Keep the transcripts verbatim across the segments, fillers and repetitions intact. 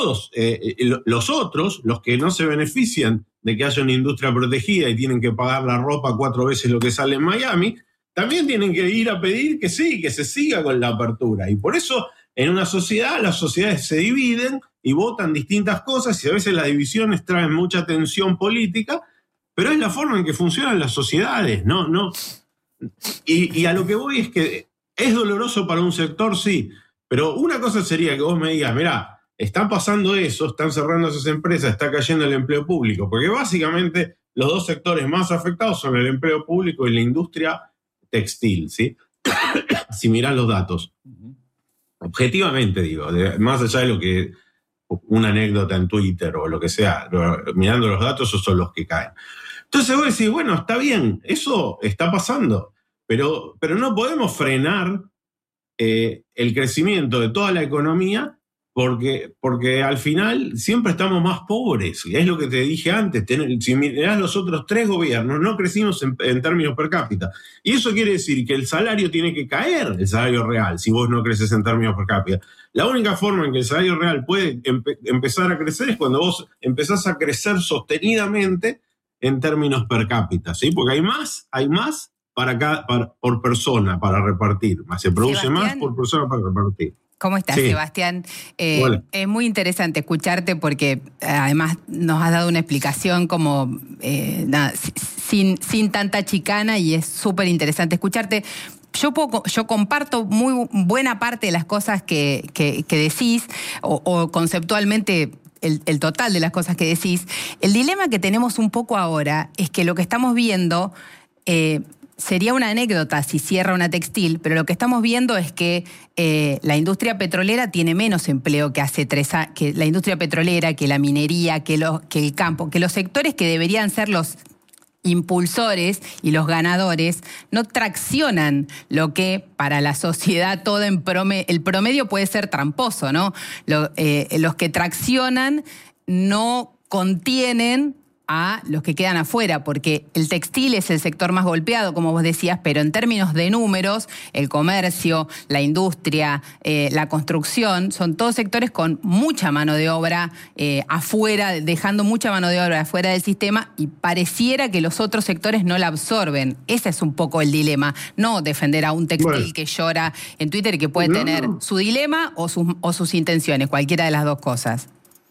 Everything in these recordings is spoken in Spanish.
todos eh, los otros, los que no se benefician de que haya una industria protegida y tienen que pagar la ropa cuatro veces lo que sale en Miami, también tienen que ir a pedir que sí, que se siga con la apertura. Y por eso en una sociedad las sociedades se dividen y votan distintas cosas y a veces las divisiones traen mucha tensión política, pero es la forma en que funcionan las sociedades, ¿no? no y, y a lo que voy es que es doloroso para un sector, sí, pero una cosa sería que vos me digas, mirá, está pasando eso, están cerrando esas empresas, está cayendo el empleo público, porque básicamente los dos sectores más afectados son el empleo público y la industria textil, ¿sí? Si mirás los datos. Objetivamente, digo, de, más allá de lo que una anécdota en Twitter o lo que sea, mirando los datos, esos son los que caen. Entonces vos decís, bueno, está bien, eso está pasando, pero, pero no podemos frenar eh, el crecimiento de toda la economía porque, porque al final siempre estamos más pobres. Es lo que te dije antes, ten, si mirás los otros tres gobiernos, no crecimos en, en términos per cápita. Y eso quiere decir que el salario tiene que caer, el salario real, si vos no creces en términos per cápita. La única forma en que el salario real puede empe- empezar a crecer es cuando vos empezás a crecer sostenidamente en términos per cápita, ¿sí? Porque hay más, hay más para cada, para, por persona para repartir. Se produce Sebastián, más por persona para repartir. ¿Cómo estás, sí. Sebastián? Eh, es muy interesante escucharte porque además nos has dado una explicación como eh, nada, sin, sin tanta chicana y es súper interesante escucharte. Yo, puedo, yo comparto muy buena parte de las cosas que, que, que decís o, o conceptualmente el, el total de las cosas que decís. El dilema que tenemos un poco ahora es que lo que estamos viendo eh, sería una anécdota si cierra una textil, pero lo que estamos viendo es que eh, la industria petrolera tiene menos empleo que hace tres años, que la industria petrolera, que la minería, que, lo, que el campo, que los sectores que deberían ser los impulsores y los ganadores no traccionan lo que para la sociedad toda en promedio, el promedio puede ser tramposo, ¿no? Lo, eh, los que traccionan no contienen a los que quedan afuera, porque el textil es el sector más golpeado, como vos decías, pero en términos de números, el comercio, la industria, eh, la construcción, son todos sectores con mucha mano de obra eh, afuera, dejando mucha mano de obra afuera del sistema y pareciera que los otros sectores no la absorben. Ese es un poco el dilema, no defender a un textil bueno. que llora en Twitter y que puede no. tener su dilema o sus, o sus intenciones, cualquiera de las dos cosas.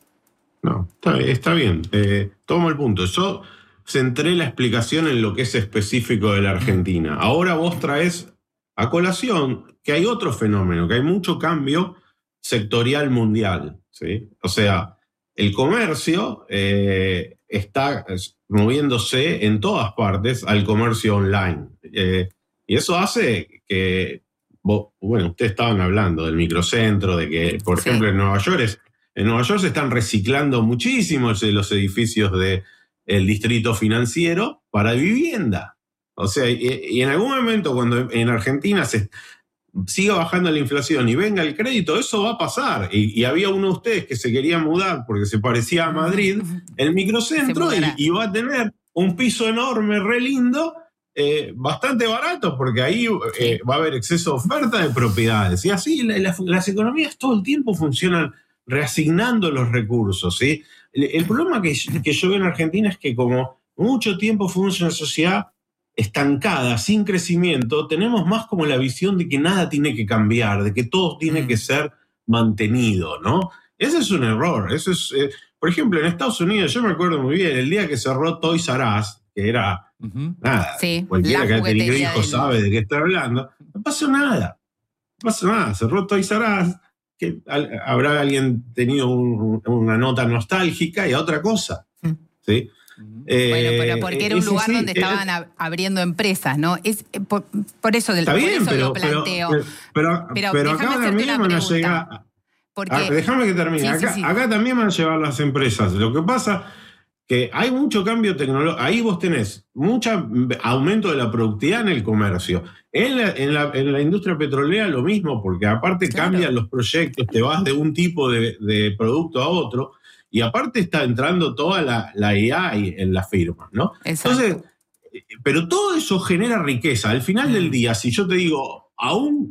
No, está, está bien. Eh, tomo el punto. Yo centré la explicación en lo que es específico de la Argentina. Ahora vos traes a colación que hay otro fenómeno, que hay mucho cambio sectorial mundial, ¿sí? O sea, el comercio eh, está moviéndose en todas partes al comercio online. Eh, y eso hace que, vos, bueno, ustedes estaban hablando del microcentro, de que, por sí. ejemplo, en Nueva York es En Nueva York se están reciclando muchísimos de los edificios del distrito financiero para vivienda. O sea, y, y en algún momento cuando en Argentina se siga bajando la inflación y venga el crédito, eso va a pasar. Y, y había uno de ustedes que se quería mudar porque se parecía a Madrid, el microcentro, y, y va a tener un piso enorme, re lindo, eh, bastante barato, porque ahí eh, va a haber exceso de oferta de propiedades. Y así la, la, las economías todo el tiempo funcionan reasignando los recursos, ¿sí? El, el problema que, que yo veo en Argentina es que como mucho tiempo fuimos una sociedad estancada, sin crecimiento, tenemos más como la visión de que nada tiene que cambiar, de que todo tiene que ser mantenido, ¿no? Ese es un error. Eso es, eh, por ejemplo, en Estados Unidos, yo me acuerdo muy bien, el día que cerró Toys R Us, que era, uh-huh. nada, sí, cualquiera que haya tenido hijos sabe de qué está hablando, no pasó nada, no pasó nada, cerró Toys R Us, que habrá alguien tenido un, una nota nostálgica y a otra cosa, ¿sí? Eh, bueno, pero porque era un lugar sí, donde sí, estaban eh, abriendo empresas, ¿no? Es por, por eso, del, está por bien, eso pero, lo planteo. Pero, pero, pero, pero acá también van a llegar... Porque, ah, déjame que termine. Sí, acá, sí, sí. acá también van a llevar las empresas. Lo que pasa que hay mucho cambio tecnológico. Ahí vos tenés mucho aumento de la productividad en el comercio. En la, en la, en la industria petrolera lo mismo, porque aparte claro. cambian los proyectos, te vas de un tipo de, de producto a otro, y aparte está entrando toda la, la A I en las firmas, ¿no? Exacto. Entonces, pero todo eso genera riqueza. Al final mm. del día, si yo te digo, aún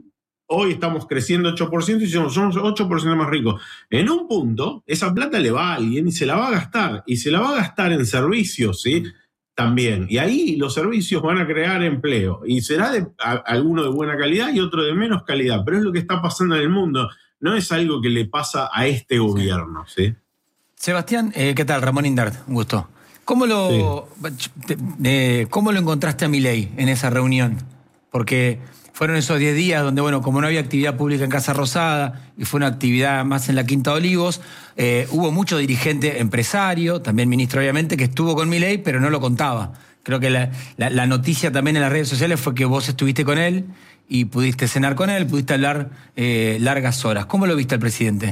hoy estamos creciendo ocho por ciento y somos, somos ocho por ciento más ricos. En un punto, esa plata le va a alguien y se la va a gastar. Y se la va a gastar en servicios, ¿sí? También. Y ahí los servicios van a crear empleo. Y será de a, alguno de buena calidad y otro de menos calidad. Pero es lo que está pasando en el mundo. No es algo que le pasa a este gobierno, ¿sí? Sebastián, eh, ¿qué tal? Ramón Indart, un gusto. ¿Cómo lo, sí. eh, ¿Cómo lo encontraste a Milei en esa reunión? Porque fueron esos diez días donde, bueno, como no había actividad pública en Casa Rosada y fue una actividad más en la Quinta de Olivos, eh, hubo mucho dirigente empresario, también ministro obviamente, que estuvo con Milei, pero no lo contaba. Creo que la, la, la noticia también en las redes sociales fue que vos estuviste con él y pudiste cenar con él, pudiste hablar eh, largas horas. ¿Cómo lo viste al presidente?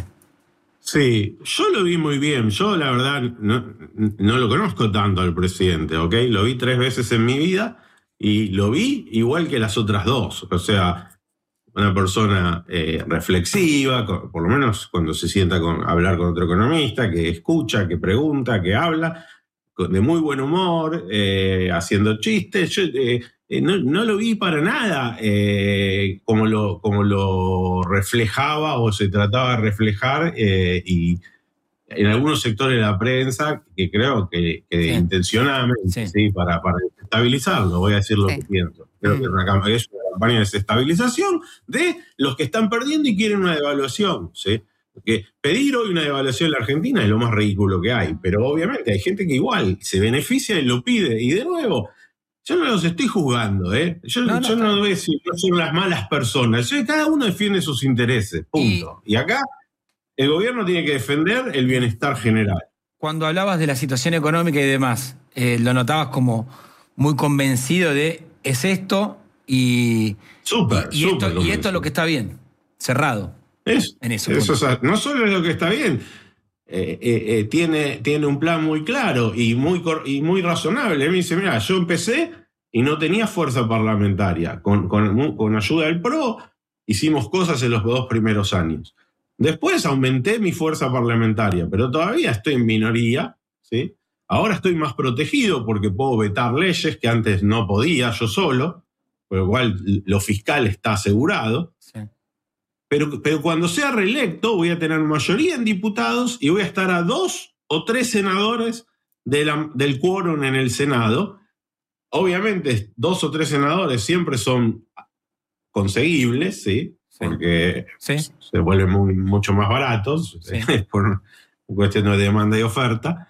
Sí, yo lo vi muy bien. Yo, la verdad, no, no lo conozco tanto al presidente, ¿ok? Lo vi tres veces en mi vida y lo vi igual que las otras dos. O sea, una persona eh, reflexiva, por lo menos cuando se sienta con, a hablar con otro economista, que escucha, que pregunta, que habla, de muy buen humor, eh, haciendo chistes. Yo eh, eh, no, no lo vi para nada eh, como, lo, como lo reflejaba o se trataba de reflejar eh, y en algunos sectores de la prensa, que creo que, que sí. intencionadamente, sí. ¿sí? Para, para desestabilizarlo, voy a decir lo sí. que pienso. Creo mm. que es una, campaña, es una campaña de desestabilización de los que están perdiendo y quieren una devaluación, ¿sí? Porque pedir hoy una devaluación en la Argentina es lo más ridículo que hay, pero obviamente hay gente que igual se beneficia y lo pide. Y de nuevo, yo no los estoy juzgando, ¿eh? Yo no, no, yo no voy a decir que son las malas personas. Yo, cada uno defiende sus intereses, punto. Y, y acá el gobierno tiene que defender el bienestar general. Cuando hablabas de la situación económica y demás, eh, lo notabas como muy convencido de es esto y, súper, y, y, súper esto, y esto es lo que está bien, cerrado. Es, en eso, eso o sea, no solo es lo que está bien, eh, eh, eh, tiene, tiene un plan muy claro y muy, y muy razonable. Me dice, mira, yo empecé y no tenía fuerza parlamentaria. Con, con, con ayuda del P R O hicimos cosas en los dos primeros años. Después aumenté mi fuerza parlamentaria, pero todavía estoy en minoría, ¿sí? Ahora estoy más protegido porque puedo vetar leyes que antes no podía yo solo, por lo cual lo fiscal está asegurado. Sí. Pero, pero cuando sea reelecto voy a tener mayoría en diputados y voy a estar a dos o tres senadores de la, del quórum en el Senado. Obviamente, dos o tres senadores siempre son conseguibles, ¿sí? Porque sí. se vuelven muy, mucho más baratos, sí. por cuestión de demanda y oferta.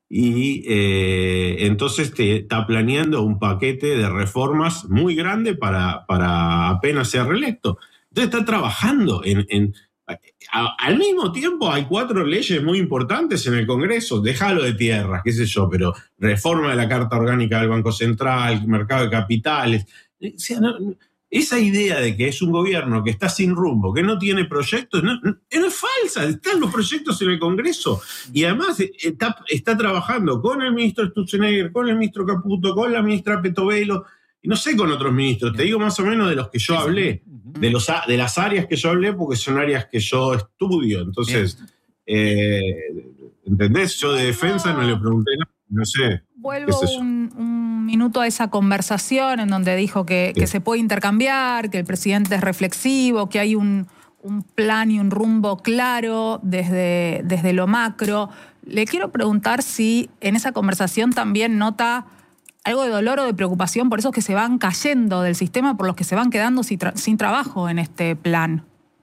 Y eh, entonces te está planeando un paquete de reformas muy grande para, para apenas ser reelecto. Entonces está trabajando en... en a, al mismo tiempo hay cuatro leyes muy importantes en el Congreso, déjalo de tierras, qué sé yo, pero reforma de la Carta Orgánica del Banco Central, mercado de capitales. O sea, no, esa idea de que es un gobierno que está sin rumbo, que no tiene proyectos, no, no, no es falsa. Están los proyectos en el Congreso y además está, está trabajando con el ministro Sturzenegger, con el ministro Caputo, con la ministra Petovelo, y no sé con otros ministros, te digo más o menos de los que yo hablé, de, los, de las áreas que yo hablé, porque son áreas que yo estudio. Entonces, eh, ¿entendés? Yo de defensa no le pregunté nada, no sé. Vuelvo un, un minuto a esa conversación en donde dijo que, sí. que se puede intercambiar, que el presidente es reflexivo, que hay un, un plan y un rumbo claro desde, desde lo macro. Le quiero preguntar si en esa conversación también nota algo de dolor o de preocupación por esos que se van cayendo del sistema, por los que se van quedando sin, tra sin trabajo en este plan.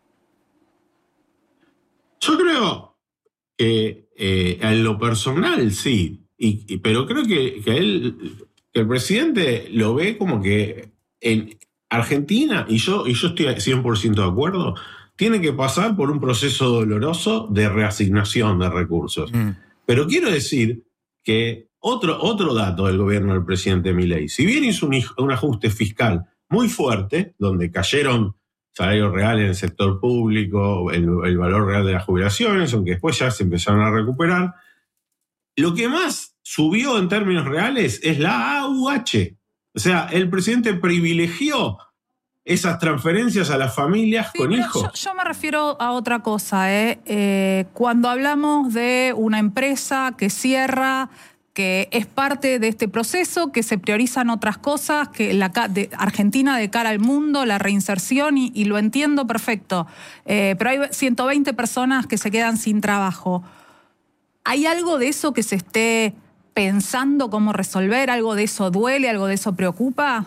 Yo creo que eh, en lo personal sí. Y, y, pero creo que, que, él, que el presidente lo ve como que en Argentina, y yo, y yo estoy cien por ciento de acuerdo, tiene que pasar por un proceso doloroso de reasignación de recursos. Mm. Pero quiero decir que otro, otro dato del gobierno del presidente Milei, si bien hizo un, un ajuste fiscal muy fuerte, donde cayeron salarios reales en el sector público, el, el valor real de las jubilaciones, aunque después ya se empezaron a recuperar, lo que más subió en términos reales es la A U H. O sea, el presidente privilegió esas transferencias a las familias sí, con hijos. Yo, yo me refiero a otra cosa. ¿eh? Eh, cuando hablamos de una empresa que cierra, que es parte de este proceso, que se priorizan otras cosas, que la de Argentina de cara al mundo, la reinserción, y, y lo entiendo perfecto. Eh, pero hay ciento veinte personas que se quedan sin trabajo. ¿Hay algo de eso que se esté pensando cómo resolver? ¿Algo de eso duele? ¿Algo de eso preocupa?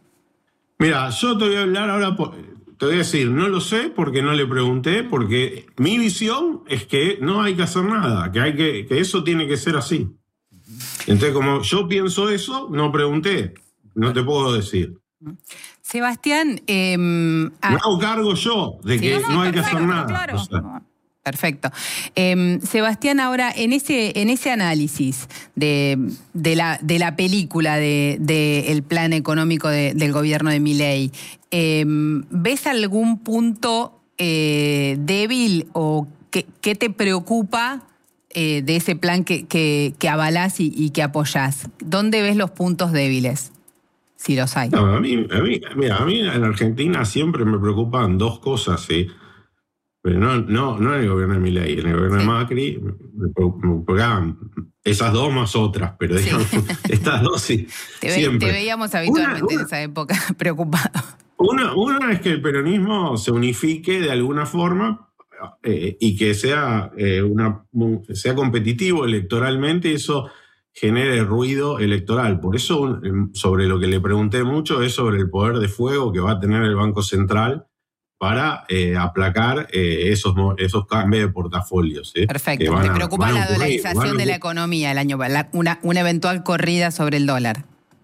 Mira, yo te voy a hablar ahora, te voy a decir, no lo sé porque no le pregunté, porque mi visión es que no hay que hacer nada, que, hay que, que eso tiene que ser así. Entonces, como yo pienso eso, no pregunté, no te puedo decir. Sebastián... Eh, Me hago cargo yo de que sí, no, no, no hay perfecto, que hacer nada. Claro. O sea. Perfecto. Eh, Sebastián, ahora, en ese, en ese análisis de, de, la, de la película del de, de plan económico de, del gobierno de Milei, eh, ¿ves algún punto eh, débil o qué, qué te preocupa Eh, de ese plan que, que, que avalás y, y que apoyás? ¿Dónde ves los puntos débiles, si los hay? No, a, mí, a, mí, mira, a mí en Argentina siempre me preocupan dos cosas, ¿sí? Pero no, no, no en el gobierno de Milei, en el gobierno sí. de Macri me preocupaban esas dos más otras, pero digamos, sí. estas dos sí. Te, ve, siempre. te veíamos habitualmente una, una, en esa época preocupado. Una, una es que el peronismo se unifique de alguna forma, Eh, y que sea, eh, una, sea competitivo electoralmente, eso genere ruido electoral. Por eso, sobre lo que le pregunté mucho es sobre el poder de fuego que va a tener el Banco Central para eh, aplacar eh, esos, esos cambios de portafolios. ¿eh? Perfecto. ¿Te preocupa la dolarización de la economía el año, la, una, una eventual corrida sobre el dólar?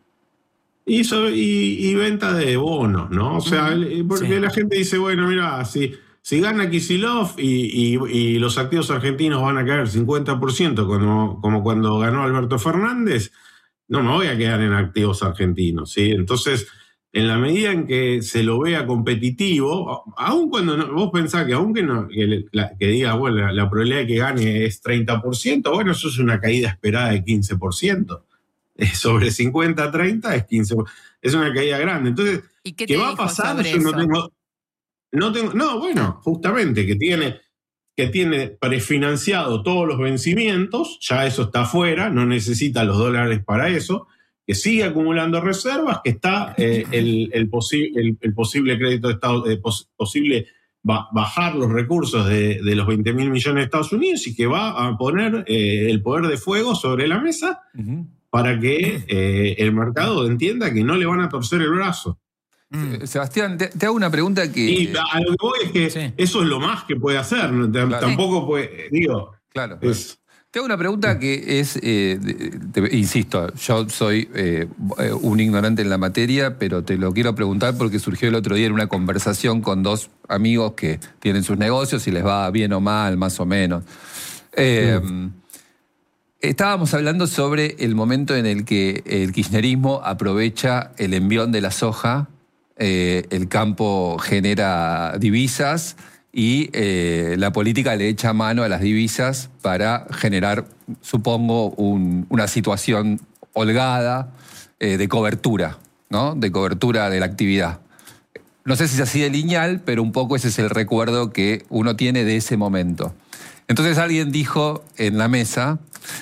Y, sobre, y, y venta de bonos, ¿no? O sea, uh-huh. porque sí. la gente dice, bueno, mira, si... Si gana Kicillof y, y, y los activos argentinos van a caer cincuenta por ciento como, como cuando ganó Alberto Fernández, no me voy a quedar en activos argentinos, ¿sí? Entonces, en la medida en que se lo vea competitivo, aun cuando no, vos pensás que aunque no, que, la, que diga, bueno, la, la probabilidad de que gane es treinta por ciento, bueno, eso es una caída esperada de quince por ciento. Sobre cincuenta a treinta es quince por ciento. Es una caída grande. Entonces, ¿y qué, ¿qué va a pasar? Yo no tengo... No, tengo, no, bueno, justamente que tiene, que tiene prefinanciado todos los vencimientos, ya eso está afuera, no necesita los dólares para eso, que sigue acumulando reservas, que está eh, el, el, posi- el, el posible crédito de Estado, eh, pos- posible ba- bajar los recursos de, de los veinte mil millones de Estados Unidos y que va a poner eh, el poder de fuego sobre la mesa uh-huh. para que eh, el mercado entienda que no le van a torcer el brazo. Mm. Sebastián, te, te hago una pregunta que... Y a lo que voy es que sí. eso es lo más que puede hacer. Claro. Tampoco puede... Digo... Claro. Es... Te hago una pregunta que es... Eh, te, insisto, yo soy eh, un ignorante en la materia, pero te lo quiero preguntar porque surgió el otro día en una conversación con dos amigos que tienen sus negocios y les va bien o mal, más o menos. Eh, mm. Estábamos hablando sobre el momento en el que el kirchnerismo aprovecha el envión de la soja. Eh, el campo genera divisas y eh, la política le echa mano a las divisas para generar, supongo, un, una situación holgada eh, de cobertura, ¿no? De cobertura de la actividad. No sé si es así de lineal, pero un poco ese es el recuerdo que uno tiene de ese momento. Entonces alguien dijo en la mesa,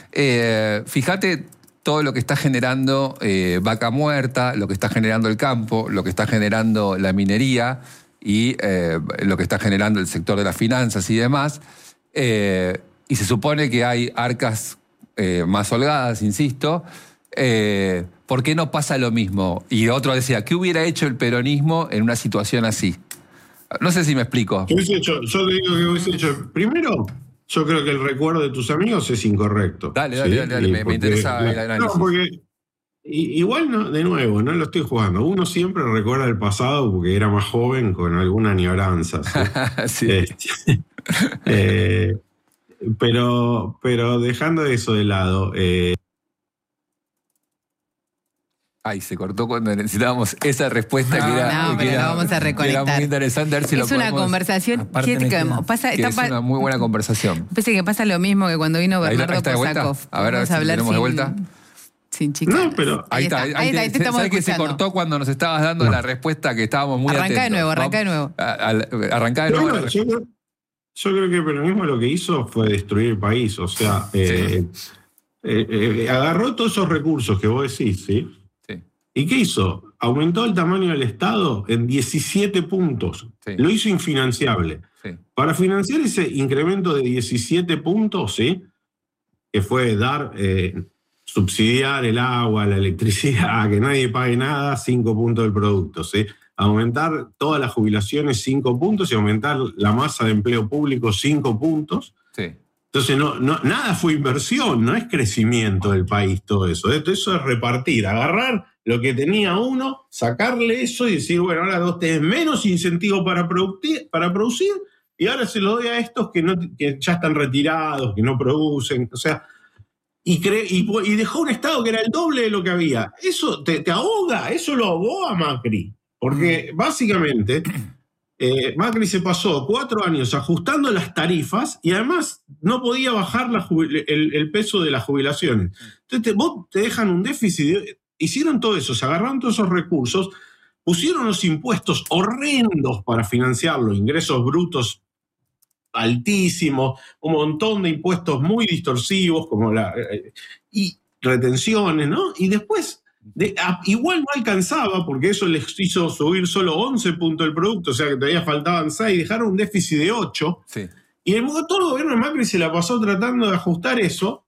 eh, fíjate todo lo que está generando eh, Vaca Muerta, lo que está generando el campo, lo que está generando la minería y eh, lo que está generando el sector de las finanzas y demás. Eh, y se supone que hay arcas eh, más holgadas, insisto. Eh, ¿Por qué no pasa lo mismo? Y otro decía, ¿qué hubiera hecho el peronismo en una situación así? No sé si me explico. ¿Qué hubiese hecho? Yo te digo que hubiese hecho. Primero, yo creo que el recuerdo de tus amigos es incorrecto. Dale, dale, ¿sí? dale, dale. Me, porque, me interesa el análisis. No, porque igual, no, de nuevo, no lo estoy jugando. Uno siempre recuerda el pasado porque era más joven con alguna añoranza. ¿sí? sí. Este, eh, pero, pero dejando eso de lado... Eh, Ay, se cortó cuando necesitábamos esa respuesta no, que era, no, que pero era, lo vamos a reconectar. Era muy interesante. A ver si es lo una podemos, conversación que, que, que, pasa, que está, es una muy buena conversación. Parece que pasa lo mismo que cuando vino Bernardo Kosakov. A ver, a ver si hablar tenemos sin, de vuelta. Sin chicas. No, pero ahí, ahí está, ahí, ahí, ahí te, te estamos escuchando. Que se cortó cuando nos estabas dando no. la respuesta que estábamos muy arranca atentos. Arranca de nuevo, arranca de nuevo. Arranca de nuevo. Bueno, yo, yo creo que el peronismo lo que hizo fue destruir el país. O sea, eh, sí. eh, eh, agarró todos esos recursos que vos decís, ¿sí? Sí. ¿Y qué hizo? Aumentó el tamaño del Estado en diecisiete puntos. Sí. Lo hizo infinanciable. Sí. Para financiar ese incremento de diecisiete puntos, ¿sí? Que fue dar, eh, subsidiar el agua, la electricidad, que nadie pague nada, cinco puntos del producto, ¿sí? Aumentar todas las jubilaciones, cinco puntos, y aumentar la masa de empleo público, cinco puntos. Sí. Entonces, no, no, nada fue inversión, no es crecimiento del país todo eso. Eso es repartir, agarrar lo que tenía uno, sacarle eso y decir, bueno, ahora vos tenés menos incentivo para producir, para producir y ahora se lo doy a estos que, no, que ya están retirados, que no producen, o sea, y, cre, y, y dejó un Estado que era el doble de lo que había. Eso te, te ahoga, eso lo ahogó a Macri, porque básicamente... Eh, Macri se pasó cuatro años ajustando las tarifas y además no podía bajar la el, el peso de las jubilaciones. Entonces te, vos te dejan un déficit, hicieron todo eso, se agarraron todos esos recursos, pusieron los impuestos horrendos para financiarlo, ingresos brutos altísimos, un montón de impuestos muy distorsivos, como la, eh, y retenciones, ¿no? Y después... De, a, igual no alcanzaba, porque eso les hizo subir solo once puntos del producto, o sea que todavía faltaban seis, dejaron un déficit de ocho. Sí. Y el, todo el gobierno de Macri se la pasó tratando de ajustar eso.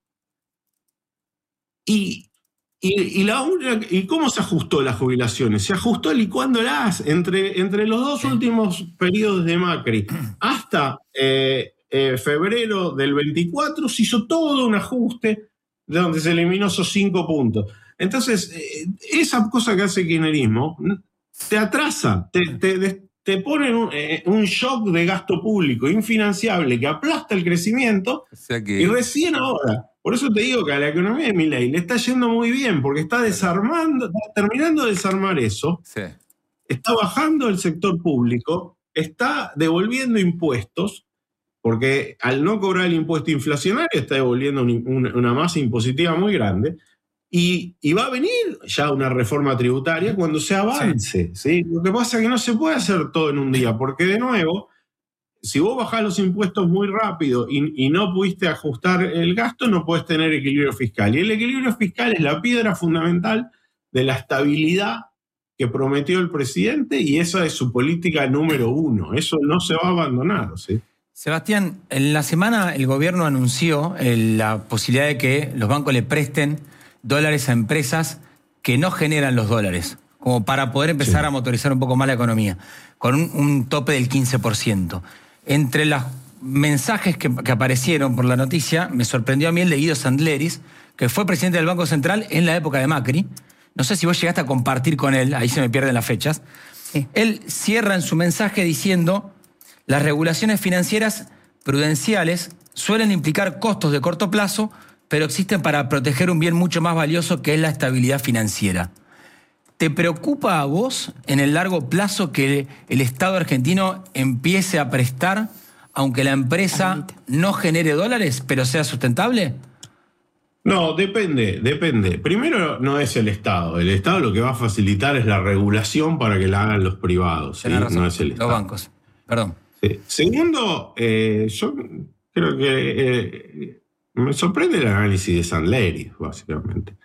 Y, y, y, la, ¿y cómo se ajustó las jubilaciones? Se ajustó licuándolas entre, entre los dos últimos periodos de Macri. Hasta eh, eh, febrero del veinticuatro se hizo todo un ajuste de donde se eliminó esos cinco puntos. Entonces, eh, esa cosa que hace el kirchnerismo te atrasa, te, te, te pone un, eh, un shock de gasto público infinanciable que aplasta el crecimiento, o sea que... y recién ahora, por eso te digo que a la economía de Milei le está yendo muy bien, porque está desarmando, está terminando de desarmar eso, sí. Está bajando el sector público, está devolviendo impuestos, porque al no cobrar el impuesto inflacionario está devolviendo un, un, una masa impositiva muy grande. Y, y va a venir ya una reforma tributaria cuando se avance, sí. ¿Sí? Lo que pasa es que no se puede hacer todo en un día, porque de nuevo, si vos bajás los impuestos muy rápido y, y no pudiste ajustar el gasto, no podés tener equilibrio fiscal. Y el equilibrio fiscal es la piedra fundamental de la estabilidad que prometió el presidente, y esa es su política número uno. Eso no se va a abandonar, ¿sí? Sebastián, en la semana el gobierno anunció la posibilidad de que los bancos le presten dólares a empresas que no generan los dólares, como para poder empezar sí. a motorizar un poco más la economía, con un, un tope del quince por ciento. Entre los mensajes que, que aparecieron por la noticia, me sorprendió a mí el de Guido Sandleris, que fue presidente del Banco Central en la época de Macri. No sé si vos llegaste a compartir con él, ahí se me pierden las fechas. Sí. Él cierra en su mensaje diciendo: las regulaciones financieras prudenciales suelen implicar costos de corto plazo, pero existen para proteger un bien mucho más valioso, que es la estabilidad financiera. ¿Te preocupa a vos en el largo plazo que el Estado argentino empiece a prestar, aunque la empresa no genere dólares, pero sea sustentable? No, depende, depende. Primero, no es el Estado. El Estado lo que va a facilitar es la regulación para que la hagan los privados, ¿sí? No es el Estado. Los bancos, perdón. Sí. Segundo, eh, yo creo que... Eh, me sorprende el análisis de Sandleris, básicamente.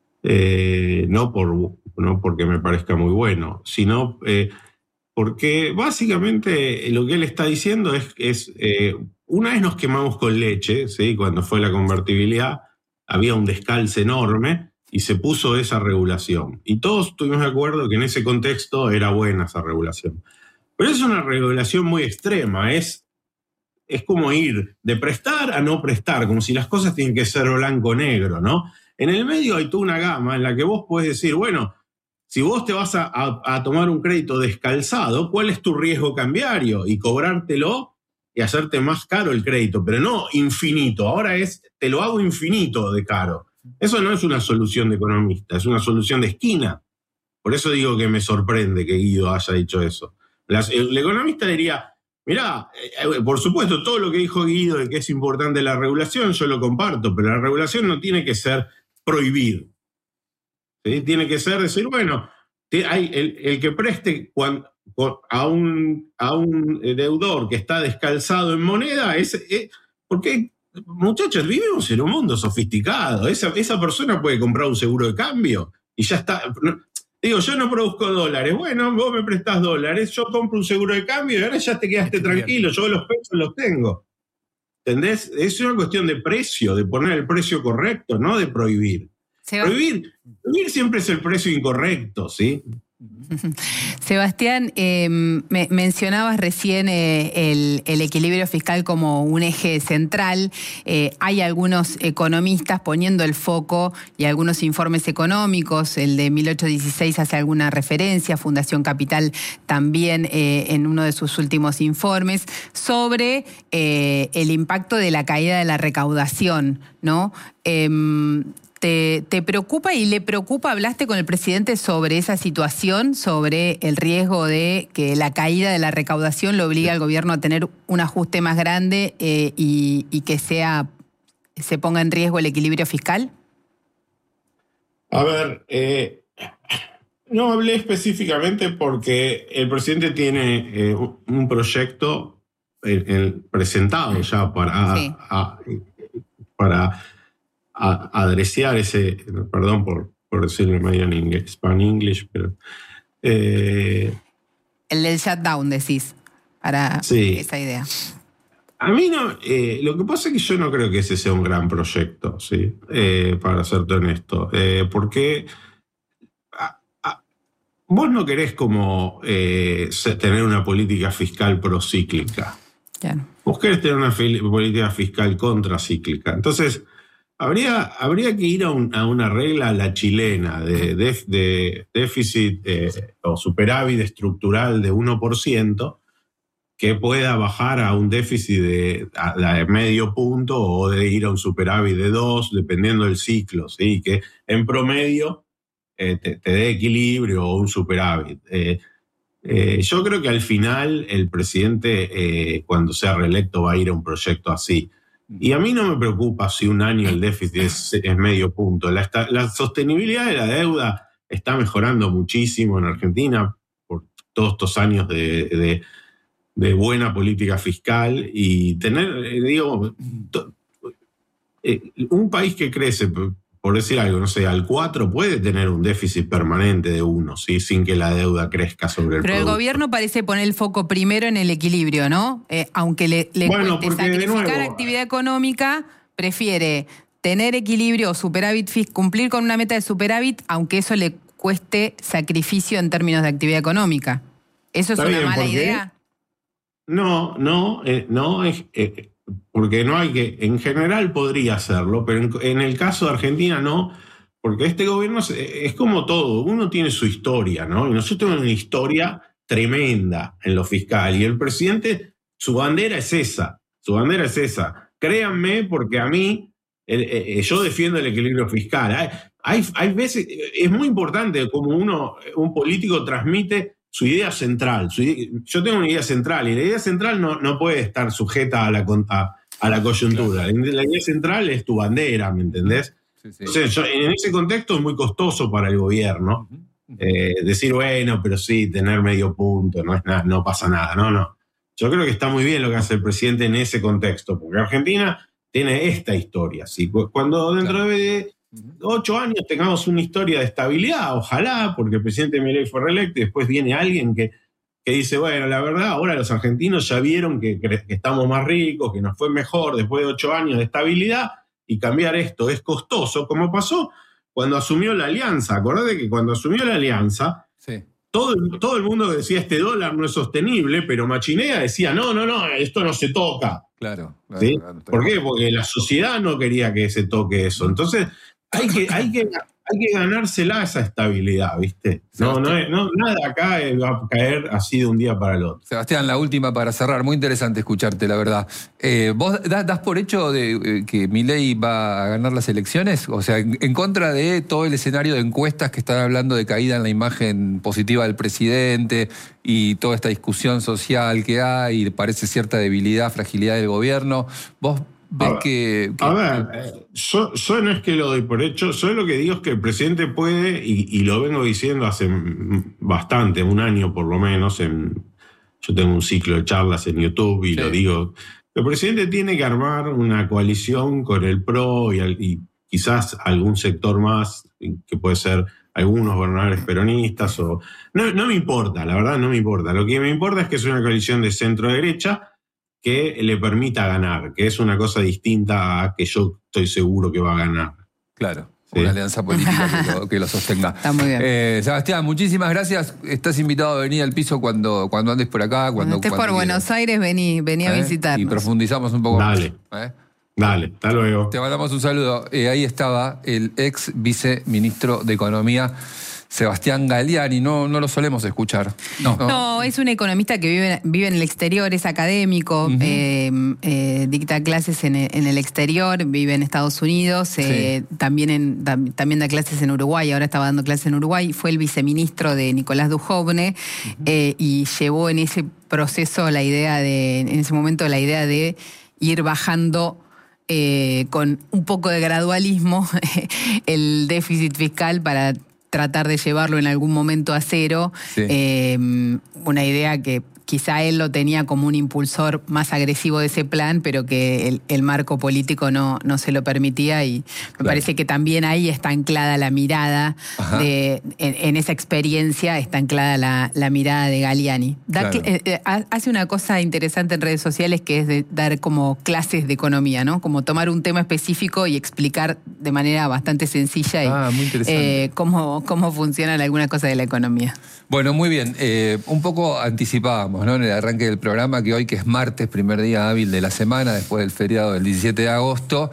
Eh, no, por, no porque me parezca muy bueno, sino eh, porque básicamente lo que él está diciendo es, es eh, una vez nos quemamos con leche, ¿sí? Cuando fue la convertibilidad, había un descalce enorme y se puso esa regulación. Y todos estuvimos de acuerdo que en ese contexto era buena esa regulación. Pero es una regulación muy extrema, es... Es como ir de prestar a no prestar, como si las cosas tienen que ser blanco-negro, ¿no? En el medio hay toda una gama en la que vos podés decir, bueno, si vos te vas a, a, a tomar un crédito descalzado, ¿cuál es tu riesgo cambiario? Y cobrártelo y hacerte más caro el crédito, pero no infinito. Ahora es, te lo hago infinito de caro. Eso no es una solución de economista, es una solución de esquina. Por eso digo que me sorprende que Guido haya dicho eso. Las, el economista diría... Mirá, eh, por supuesto, todo lo que dijo Guido de que es importante la regulación, yo lo comparto, pero la regulación no tiene que ser prohibir. ¿Sí? Tiene que ser decir, bueno, hay el, el que preste cuando, a, un, a un deudor que está descalzado en moneda, es, es, ¿por qué muchachos, vivimos en un mundo sofisticado. Esa, esa persona puede comprar un seguro de cambio y ya está. Digo, yo no produzco dólares. Bueno, vos me prestás dólares, yo compro un seguro de cambio y ahora ya te quedaste Estoy tranquilo. Bien. Yo los pesos los tengo. ¿Entendés? Es una cuestión de precio, de poner el precio correcto, no de prohibir. Prohibir, prohibir siempre es el precio incorrecto, ¿sí? Sebastián, eh, me, mencionabas recién eh, el, el equilibrio fiscal como un eje central. Eh, hay algunos economistas poniendo el foco y algunos informes económicos, el de mil ochocientos dieciséis hace alguna referencia, Fundación Capital también eh, en uno de sus últimos informes, sobre eh, el impacto de la caída de la recaudación, ¿no? Eh, ¿Te, ¿Te preocupa y le preocupa? ¿Hablaste con el presidente sobre esa situación, sobre el riesgo de que la caída de la recaudación lo obligue al gobierno a tener un ajuste más grande eh, y, y que sea se ponga en riesgo el equilibrio fiscal? A ver, eh, no hablé específicamente porque el presidente tiene eh, un proyecto eh, eh, presentado ya para... Sí. A, para a adreciar ese, perdón por, por decirlo medio en inglés, Span English, pero... Eh, el del shutdown, decís, para sí. esa idea. A mí no, eh, lo que pasa es que yo no creo que ese sea un gran proyecto, ¿sí? Eh, para serte honesto, eh, porque a, a, vos no querés como eh, tener una política fiscal procíclica. Claro. Vos querés tener una política fiscal contracíclica. Entonces... Habría, habría que ir a, un, a una regla a la chilena de, de, de déficit eh, o superávit estructural de uno por ciento que pueda bajar a un déficit de, a, de medio punto o de ir a un superávit de dos, dependiendo del ciclo, ¿sí? Que en promedio eh, te, te dé equilibrio o un superávit. Eh, eh, yo creo que al final el presidente, eh, cuando sea reelecto, va a ir a un proyecto así. Y a mí no me preocupa si un año el déficit es, es medio punto. La, la sostenibilidad de la deuda está mejorando muchísimo en Argentina por todos estos años de, de, de buena política fiscal y tener, digo, to, eh, un país que crece, por decir algo, no sé, al cuatro puede tener un déficit permanente de uno, ¿sí? Sin que la deuda crezca sobre el Pero producto. El gobierno parece poner el foco primero en el equilibrio, ¿no? Eh, aunque le, le bueno, cueste sacrificar nuevo, actividad económica, prefiere tener equilibrio o superávit, cumplir con una meta de superávit, aunque eso le cueste sacrificio en términos de actividad económica. ¿Eso es una bien, mala idea? No, no, eh, no es... Eh, porque no hay que, en general podría hacerlo, pero en, en el caso de Argentina no, porque este gobierno es, es como todo, uno tiene su historia, ¿no? Y nosotros tenemos una historia tremenda en lo fiscal, y el presidente, su bandera es esa, su bandera es esa. Créanme, porque a mí, el, el, yo defiendo el equilibrio fiscal. Hay, hay, hay veces, es muy importante como uno, un político transmite su idea central. Su idea, yo tengo una idea central y la idea central no, no puede estar sujeta a la, a, a la coyuntura. Claro. La idea central es tu bandera, ¿me entendés? Sí, sí. Entonces, yo, en ese contexto es muy costoso para el gobierno uh-huh. eh, decir, bueno, pero sí, tener medio punto, no, es nada, no pasa nada. No, no. Yo creo que está muy bien lo que hace el presidente en ese contexto, porque Argentina tiene esta historia. ¿Sí? Cuando dentro claro. de ocho años tengamos una historia de estabilidad, ojalá, porque el presidente Milei fue reelecto y después viene alguien que, que dice, bueno, la verdad, ahora los argentinos ya vieron que, que estamos más ricos, que nos fue mejor después de ocho años de estabilidad, y cambiar esto es costoso, como pasó cuando asumió la alianza. Acordate que cuando asumió la alianza, sí. todo, todo el mundo decía este dólar no es sostenible, pero Machinea decía, no, no, no, esto no se toca. Claro. claro, ¿Sí? claro ¿Por qué? Porque la sociedad no quería que se toque eso. Entonces, Hay que, hay, que, hay que ganársela esa estabilidad, ¿viste? No, no, no, nada acá va a caer así de un día para el otro. Sebastián, la última para cerrar. Muy interesante escucharte, la verdad. Eh, ¿Vos das, das por hecho de eh, que Milei va a ganar las elecciones? O sea, en, en contra de todo el escenario de encuestas que están hablando de caída en la imagen positiva del presidente y toda esta discusión social que hay, y parece cierta debilidad, fragilidad del gobierno. ¿Vos ves a que, que... A ver, eh, yo, yo no es que lo doy por hecho, yo lo que digo es que el presidente puede, y, y lo vengo diciendo hace bastante, un año por lo menos, en, yo tengo un ciclo de charlas en YouTube y sí. lo digo, El presidente tiene que armar una coalición con el P R O y, y quizás algún sector más, que puede ser algunos gobernadores peronistas. o no, no me importa, la verdad no me importa. Lo que me importa es que es una coalición de centro-derecha que le permita ganar, que es una cosa distinta a que yo estoy seguro que va a ganar. Claro. Sí. Una alianza política que lo, que lo sostenga. Está muy bien. Eh, Sebastián, muchísimas gracias. Estás invitado a venir al piso cuando, cuando andes por acá. Cuando, cuando estés cuando por quieras. Buenos Aires, vení, vení a ¿Eh? visitarnos. Y profundizamos un poco Dale. más. ¿Eh? Dale, hasta luego. Te mandamos un saludo. Eh, ahí estaba el ex viceministro de Economía, Sebastián Galiani. No, no lo solemos escuchar. No, no. no es un economista que vive, vive en el exterior, es académico, uh-huh. eh, eh, dicta clases en el, en el exterior, vive en Estados Unidos, eh, sí. también, en, tam, también da clases en Uruguay, ahora estaba dando clases en Uruguay, fue el viceministro de Nicolás Dujovne uh-huh. eh, y llevó en ese proceso la idea de, en ese momento la idea de ir bajando eh, con un poco de gradualismo el déficit fiscal para tratar de llevarlo en algún momento a cero, sí. eh, una idea que quizá él lo tenía como un impulsor más agresivo de ese plan, pero que el, el marco político no, no se lo permitía y me claro. parece que también ahí está anclada la mirada, de, en, en esa experiencia está anclada la, la mirada de Galiani. Da, claro. eh, hace una cosa interesante en redes sociales que es de dar como clases de economía, ¿no? Como tomar un tema específico y explicar de manera bastante sencilla y, ah, muy interesante. Eh, cómo, cómo funcionan algunas cosas de la economía. Bueno, muy bien. Eh, un poco anticipábamos, ¿no? En el arranque del programa que hoy, que es martes, primer día hábil de la semana, después del feriado del diecisiete de agosto,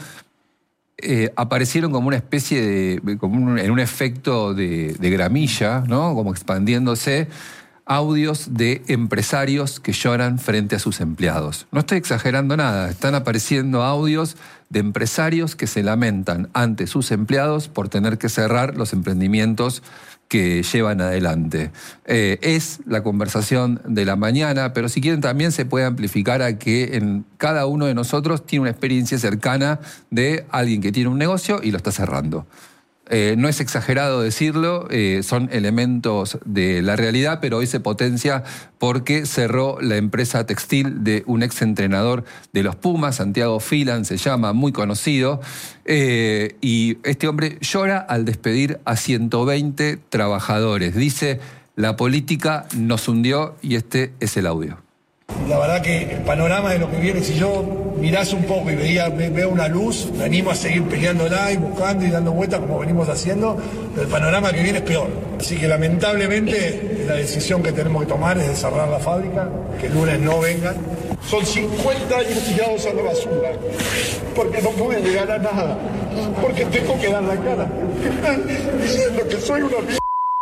eh, aparecieron como una especie de, como un, en un efecto de, de gramilla, ¿no? Como expandiéndose, audios de empresarios que lloran frente a sus empleados. No estoy exagerando nada, están apareciendo audios de empresarios que se lamentan ante sus empleados por tener que cerrar los emprendimientos que llevan adelante. Eh, es la conversación de la mañana, pero si quieren también se puede amplificar a que en cada uno de nosotros tiene una experiencia cercana de alguien que tiene un negocio y lo está cerrando. Eh, no es exagerado decirlo, eh, son elementos de la realidad, pero hoy se potencia porque cerró la empresa textil de un ex entrenador de los Pumas, Santiago Filan se llama, muy conocido, eh, y este hombre llora al despedir a ciento veinte trabajadores. Dice, la política nos hundió y este es el audio. La verdad que el panorama de lo que viene, si yo mirase un poco y veía, veo una luz, me animo a seguir peleándola y buscando y dando vueltas como venimos haciendo, pero el panorama que viene es peor. Así que lamentablemente la decisión que tenemos que tomar es de cerrar la fábrica, que el lunes no vengan. Son cincuenta años tirados a la basura, porque no pude llegar a nada, porque tengo que dar la cara, diciendo que soy una mierda.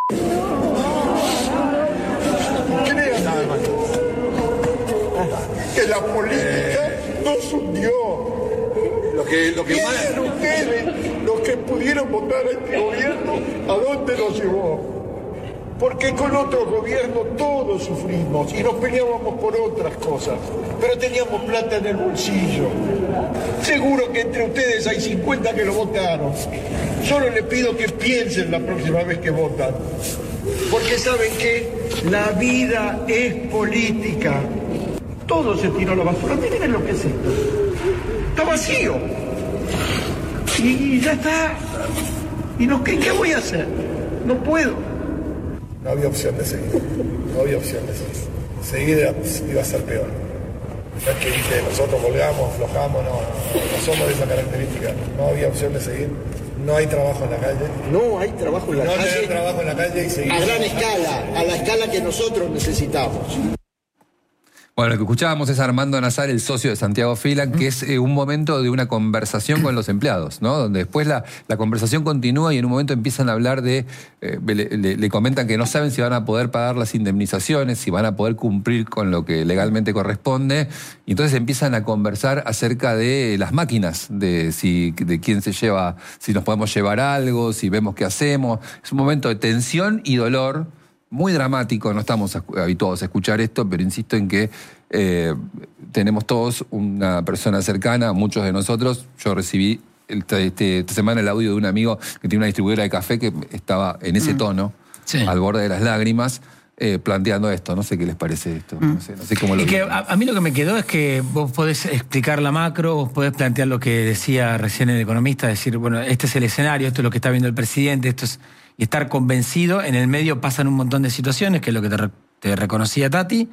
Crean nada más. Que la política nos hundió. Lo que, lo que más... ustedes, los que pudieron votar a este gobierno, ¿a dónde nos llevó? Porque con otro gobierno todos sufrimos y nos peleábamos por otras cosas, pero teníamos plata en el bolsillo. Seguro que entre ustedes hay cincuenta que lo votaron. Solo les pido que piensen la próxima vez que votan. Porque saben que la vida es política. Todo se tiró a la basura. Miren lo que es esto. Está vacío. Y ya está. ¿Y no, qué, qué voy a hacer? No puedo. No había opción de seguir. No había opción de seguir. Seguir era, iba a ser peor. No es que viste, nosotros colgamos, aflojamos, no, no, no somos de esa característica. No había opción de seguir. No hay trabajo en la calle. No hay trabajo en la no calle. No hay trabajo en la calle y seguir. A gran escala, a la escala que nosotros necesitamos. Bueno, lo que escucábamos es Armando Nazar, el socio de Santiago Filan, que es eh, un momento de una conversación con los empleados, ¿no? Donde después la, la conversación continúa y en un momento empiezan a hablar de, eh, le, le, le comentan que no saben si van a poder pagar las indemnizaciones, si van a poder cumplir con lo que legalmente corresponde, y entonces empiezan a conversar acerca de las máquinas, de si de quién se lleva, si nos podemos llevar algo, si vemos qué hacemos. Es un momento de tensión y dolor muy dramático, no estamos habituados a escuchar esto, pero insisto en que eh, tenemos todos una persona cercana, muchos de nosotros. Yo recibí este, este, esta semana el audio de un amigo que tiene una distribuidora de café que estaba en ese tono, sí, al borde de las lágrimas, eh, planteando esto. No sé qué les parece esto. No sé, no sé cómo lo y que a, a mí lo que me quedó es que vos podés explicar la macro, vos podés plantear lo que decía recién el economista, decir, bueno, este es el escenario, esto es lo que está viendo el presidente, esto es, y estar convencido. En el medio pasan un montón de situaciones, que es lo que te, re, te reconocía Tati,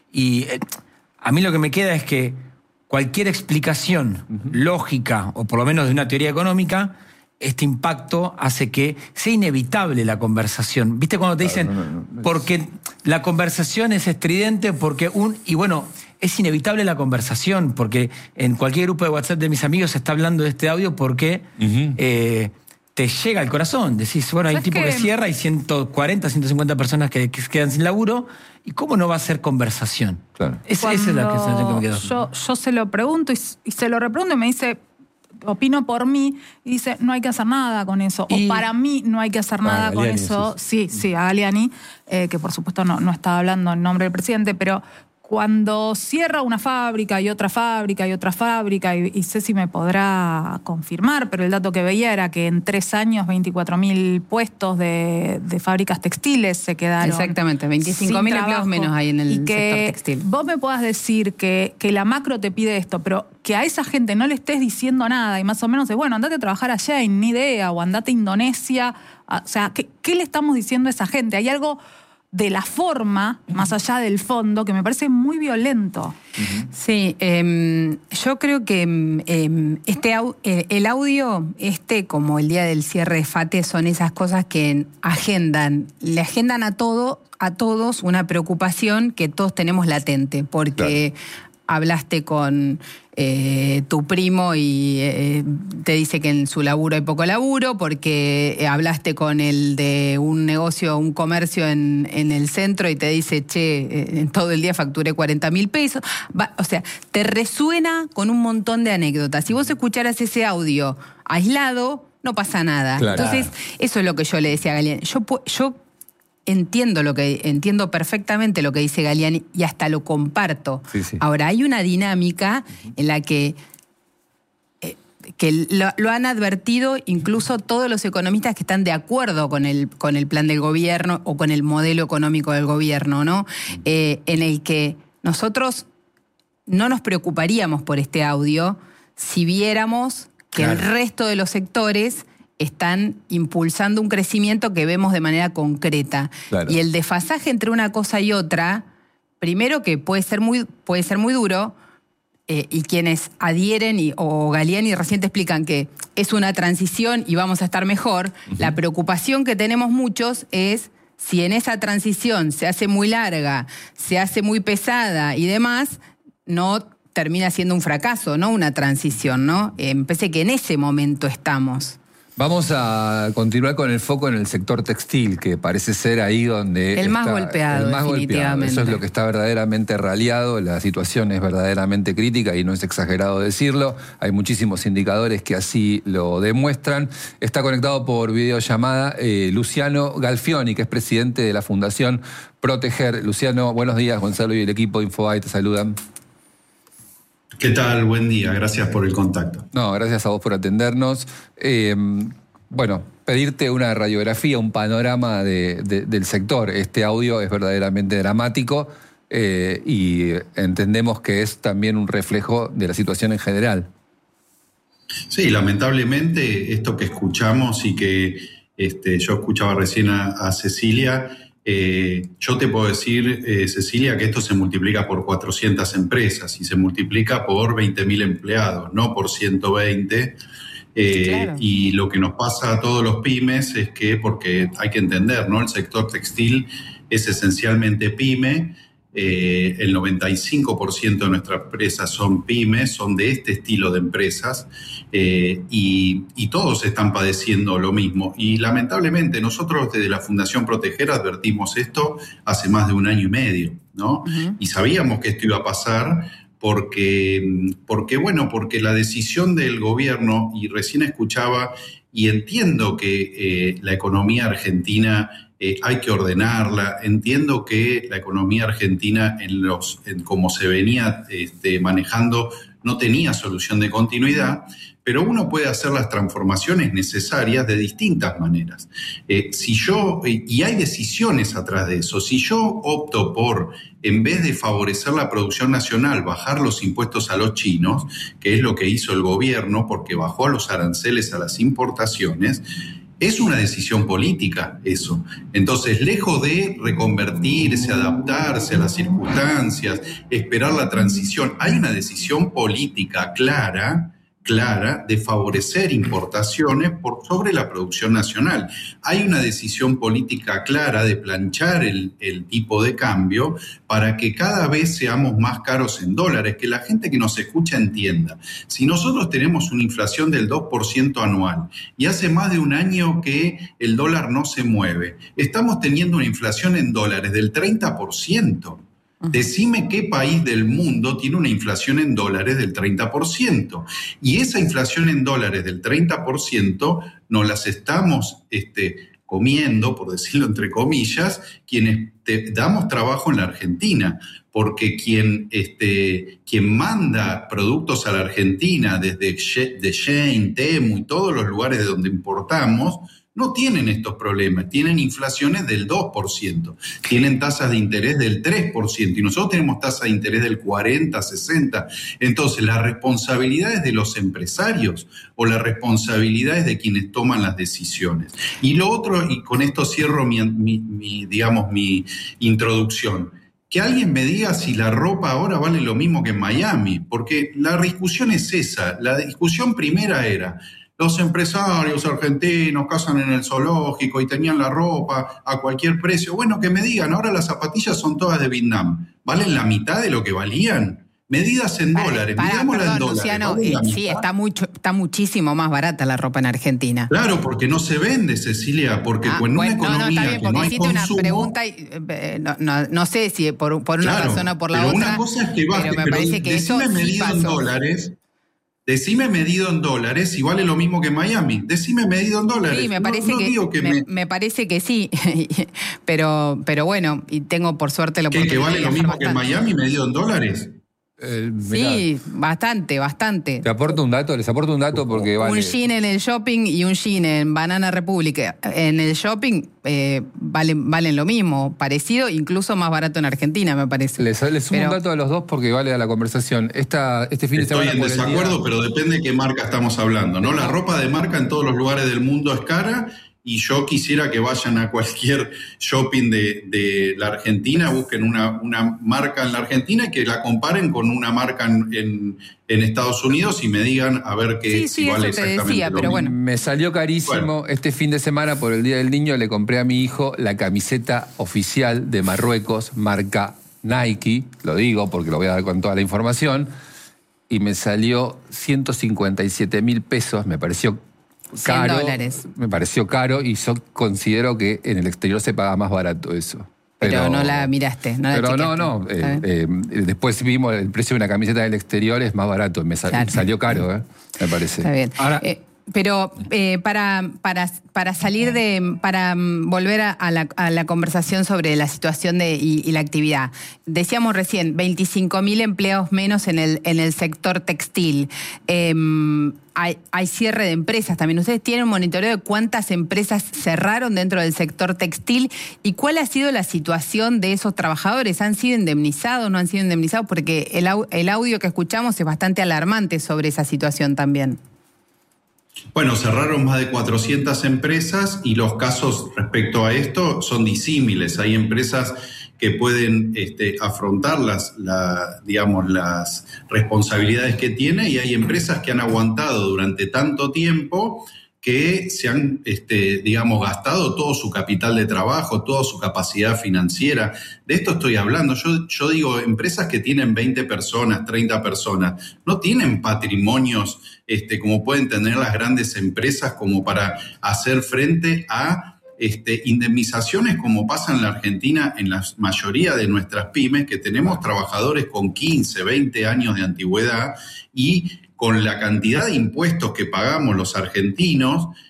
y eh, a mí lo que me queda es que cualquier explicación uh-huh. lógica, o por lo menos de una teoría económica, este impacto hace que sea inevitable la conversación. ¿Viste cuando te dicen, claro, no, no, no, porque la conversación es estridente, porque un... Y bueno, es inevitable la conversación, porque en cualquier grupo de WhatsApp de mis amigos se está hablando de este audio porque uh-huh. eh, te llega al corazón. Decís, bueno, hay un tipo que... que cierra y ciento cuarenta, ciento cincuenta personas que, que quedan sin laburo. ¿Y cómo no va a ser conversación? Claro. Es, esa es la sensación que me quedó. Yo, yo se lo pregunto y, y se lo repregunto y me dice... opino por mí, y dice, no hay que hacer nada con eso. Y... O para mí no hay que hacer nada ah, con Galiani, eso. Sí, sí, sí a Galiani, eh, que por supuesto no, no estaba hablando en nombre del presidente, pero cuando cierra una fábrica y otra fábrica y otra fábrica, y, y Ceci me podrá confirmar, pero el dato que veía era que en tres años veinticuatro mil puestos de, de fábricas textiles se quedaron. Exactamente, veinticinco mil empleados menos hay en el y que sector textil. Vos me puedas decir que, que la macro te pide esto, pero que a esa gente no le estés diciendo nada y más o menos es, bueno, andate a trabajar allá, ni idea, o andate a Indonesia. O sea, ¿qué, qué le estamos diciendo a esa gente? Hay algo de la forma, más allá del fondo, que me parece muy violento. Sí, eh, yo creo que eh, este au eh, el audio, este como el día del cierre de FATE, son esas cosas que agendan, le agendan a todo, a todos una preocupación que todos tenemos latente, porque claro. hablaste con eh, tu primo y eh, te dice que en su laburo hay poco laburo, porque eh, hablaste con el de un negocio, un comercio en, en el centro y te dice, che, eh, en todo el día facturé cuarenta mil pesos. Va, o sea, te resuena con un montón de anécdotas. Si vos escucharas ese audio aislado, no pasa nada. Claro. Entonces, eso es lo que yo le decía a Galiani. Yo, yo entiendo lo que entiendo perfectamente lo que dice Galiani y hasta lo comparto. Sí, sí. Ahora, hay una dinámica en la que, eh, que lo, lo han advertido incluso todos los economistas que están de acuerdo con el, con el plan del gobierno o con el modelo económico del gobierno, ¿no? Eh, en el que nosotros no nos preocuparíamos por este audio si viéramos que claro. el resto de los sectores están impulsando un crecimiento que vemos de manera concreta. Claro. Y el desfasaje entre una cosa y otra, primero que puede ser muy, puede ser muy duro, eh, y quienes adhieren, y, o Galiani recién te explican que es una transición y vamos a estar mejor, uh-huh. la preocupación que tenemos muchos es si en esa transición se hace muy larga, se hace muy pesada y demás, no termina siendo un fracaso, ¿no? Una transición, ¿no? Eh, me parece que en ese momento estamos. Vamos a continuar con el foco en el sector textil, que parece ser ahí donde... El más está, golpeado, el más definitivamente. Golpeado. Eso es lo que está verdaderamente raleado, la situación es verdaderamente crítica y no es exagerado decirlo. Hay muchísimos indicadores que así lo demuestran. Está conectado por videollamada eh, Luciano Galfioni, que es presidente de la Fundación Proteger. Luciano, buenos días. Gonzalo y el equipo de Infobae te saludan. ¿Qué tal? Buen día. Gracias por el contacto. No, gracias a vos por atendernos. Eh, bueno, pedirte una radiografía, un panorama de, de, del sector. Este audio es verdaderamente dramático eh, y entendemos que es también un reflejo de la situación en general. Sí, lamentablemente esto que escuchamos y que este, yo escuchaba recién a, a Cecilia... Eh, yo te puedo decir, eh, Cecilia, que esto se multiplica por cuatrocientas empresas y se multiplica por veinte mil empleados, no por ciento veinte. Eh, claro. Y lo que nos pasa a todos los pymes es que, porque hay que entender, ¿no? El sector textil es esencialmente pyme. Eh, el noventa y cinco por ciento de nuestras empresas son pymes, son de este estilo de empresas, eh, y, y todos están padeciendo lo mismo. Y lamentablemente nosotros desde la Fundación Proteger advertimos esto hace más de un año y medio, ¿no? Uh-huh. Y sabíamos que esto iba a pasar porque, porque, bueno, porque la decisión del gobierno, y recién escuchaba y entiendo que eh, la economía argentina Eh, hay que ordenarla. Entiendo que la economía argentina, en los, en como se venía este, manejando, no tenía solución de continuidad, pero uno puede hacer las transformaciones necesarias de distintas maneras. Eh, si yo, y hay decisiones atrás de eso, si yo opto por, en vez de favorecer la producción nacional, bajar los impuestos a los chinos, que es lo que hizo el gobierno porque bajó los aranceles a las importaciones, es una decisión política eso. Entonces, lejos de reconvertirse, adaptarse a las circunstancias, esperar la transición, hay una decisión política clara, clara de favorecer importaciones por sobre la producción nacional. Hay una decisión política clara de planchar el, el tipo de cambio para que cada vez seamos más caros en dólares, que la gente que nos escucha entienda. Si nosotros tenemos una inflación del dos por ciento anual y hace más de un año que el dólar no se mueve, estamos teniendo una inflación en dólares del treinta por ciento. Decime qué país del mundo tiene una inflación en dólares del treinta por ciento. Y esa inflación en dólares del treinta por ciento nos las estamos este, comiendo, por decirlo entre comillas, quienes te, damos trabajo en la Argentina. Porque quien, este, quien manda productos a la Argentina desde de Shein, Temu y todos los lugares de donde importamos, no tienen estos problemas, tienen inflaciones del dos por ciento, tienen tasas de interés del tres por ciento y nosotros tenemos tasas de interés del cuarenta, sesenta. Entonces, ¿la responsabilidad es de los empresarios o la responsabilidad es de quienes toman las decisiones? Y lo otro, y con esto cierro mi, mi, mi digamos, mi introducción, que alguien me diga si la ropa ahora vale lo mismo que en Miami, porque la discusión es esa. La discusión primera era: los empresarios argentinos cazan en el zoológico y tenían la ropa a cualquier precio. Bueno, que me digan, ahora las zapatillas son todas de Vietnam. ¿Valen la mitad de lo que valían? Medidas en para, dólares, midámosla en dólares. Luciano, eh, sí, está, mucho, está muchísimo más barata la ropa en Argentina. Claro, porque no se vende, Cecilia, porque ah, en una economía no, no, está bien, porque no hay hiciste consumo, una pregunta y eh, no, no, no sé si por, por una claro, razón o por la pero otra. Una cosa es que baje, pero me pero parece que eso sí pasó. En dólares, decime medido en dólares si vale lo mismo que en Miami. Decime medido en dólares. Sí, me parece, no, no que, digo que me, me... me parece que sí. pero, pero bueno, y tengo por suerte la oportunidad. ¿Que vale lo mismo que en Miami medido en dólares? Eh, sí, bastante, bastante. Te aporto un dato, les aporto un dato porque vale. Un jean en el shopping y un jean en Banana Republic en el shopping eh, valen, valen lo mismo, parecido, incluso más barato en Argentina, me parece. Les, les sumo pero, un dato a los dos porque vale a la conversación. Esta, este fin de semana. Estoy en desacuerdo, pero depende de qué marca estamos hablando, ¿no? La ropa de marca en todos los lugares del mundo es cara. Y yo quisiera que vayan a cualquier shopping de, de la Argentina, busquen una, una marca en la Argentina y que la comparen con una marca en, en, en Estados Unidos y me digan a ver qué sí, si sí, vale eso te exactamente decía, lo pero mismo. Bueno. Me salió carísimo. Bueno. Este fin de semana, por el Día del Niño, le compré a mi hijo la camiseta oficial de Marruecos, marca Nike, lo digo porque lo voy a dar con toda la información, y me salió ciento cincuenta y siete mil pesos, me pareció caro, cien dólares. Me pareció caro y yo considero que en el exterior se paga más barato eso. Pero, pero no la miraste, no la Pero chequeaste. no, no. Eh, eh, después vimos el precio de una camiseta del exterior es más barato. Me sal, claro. salió caro, eh, me parece. Está bien. Ahora, eh, pero eh, para, para, para salir de, para volver a, a, la, a la conversación sobre la situación de, y, y la actividad, decíamos recién, veinticinco mil empleados menos en el, en el sector textil. Eh, hay, hay cierre de empresas también. ¿Ustedes tienen un monitoreo de cuántas empresas cerraron dentro del sector textil? ¿Y cuál ha sido la situación de esos trabajadores? ¿Han sido indemnizados, no han sido indemnizados? Porque el, el audio que escuchamos es bastante alarmante sobre esa situación también. Bueno, cerraron más de cuatrocientas empresas y los casos respecto a esto son disímiles. Hay empresas que pueden este, afrontar las, la, digamos, las responsabilidades que tiene y hay empresas que han aguantado durante tanto tiempo que se han, este, digamos, gastado todo su capital de trabajo, toda su capacidad financiera. De esto estoy hablando. Yo, yo digo, empresas que tienen veinte personas, treinta personas, no tienen patrimonios este, como pueden tener las grandes empresas como para hacer frente a este, indemnizaciones como pasa en la Argentina en la mayoría de nuestras pymes, que tenemos trabajadores con quince, veinte años de antigüedad y con la cantidad de impuestos que pagamos los argentinos,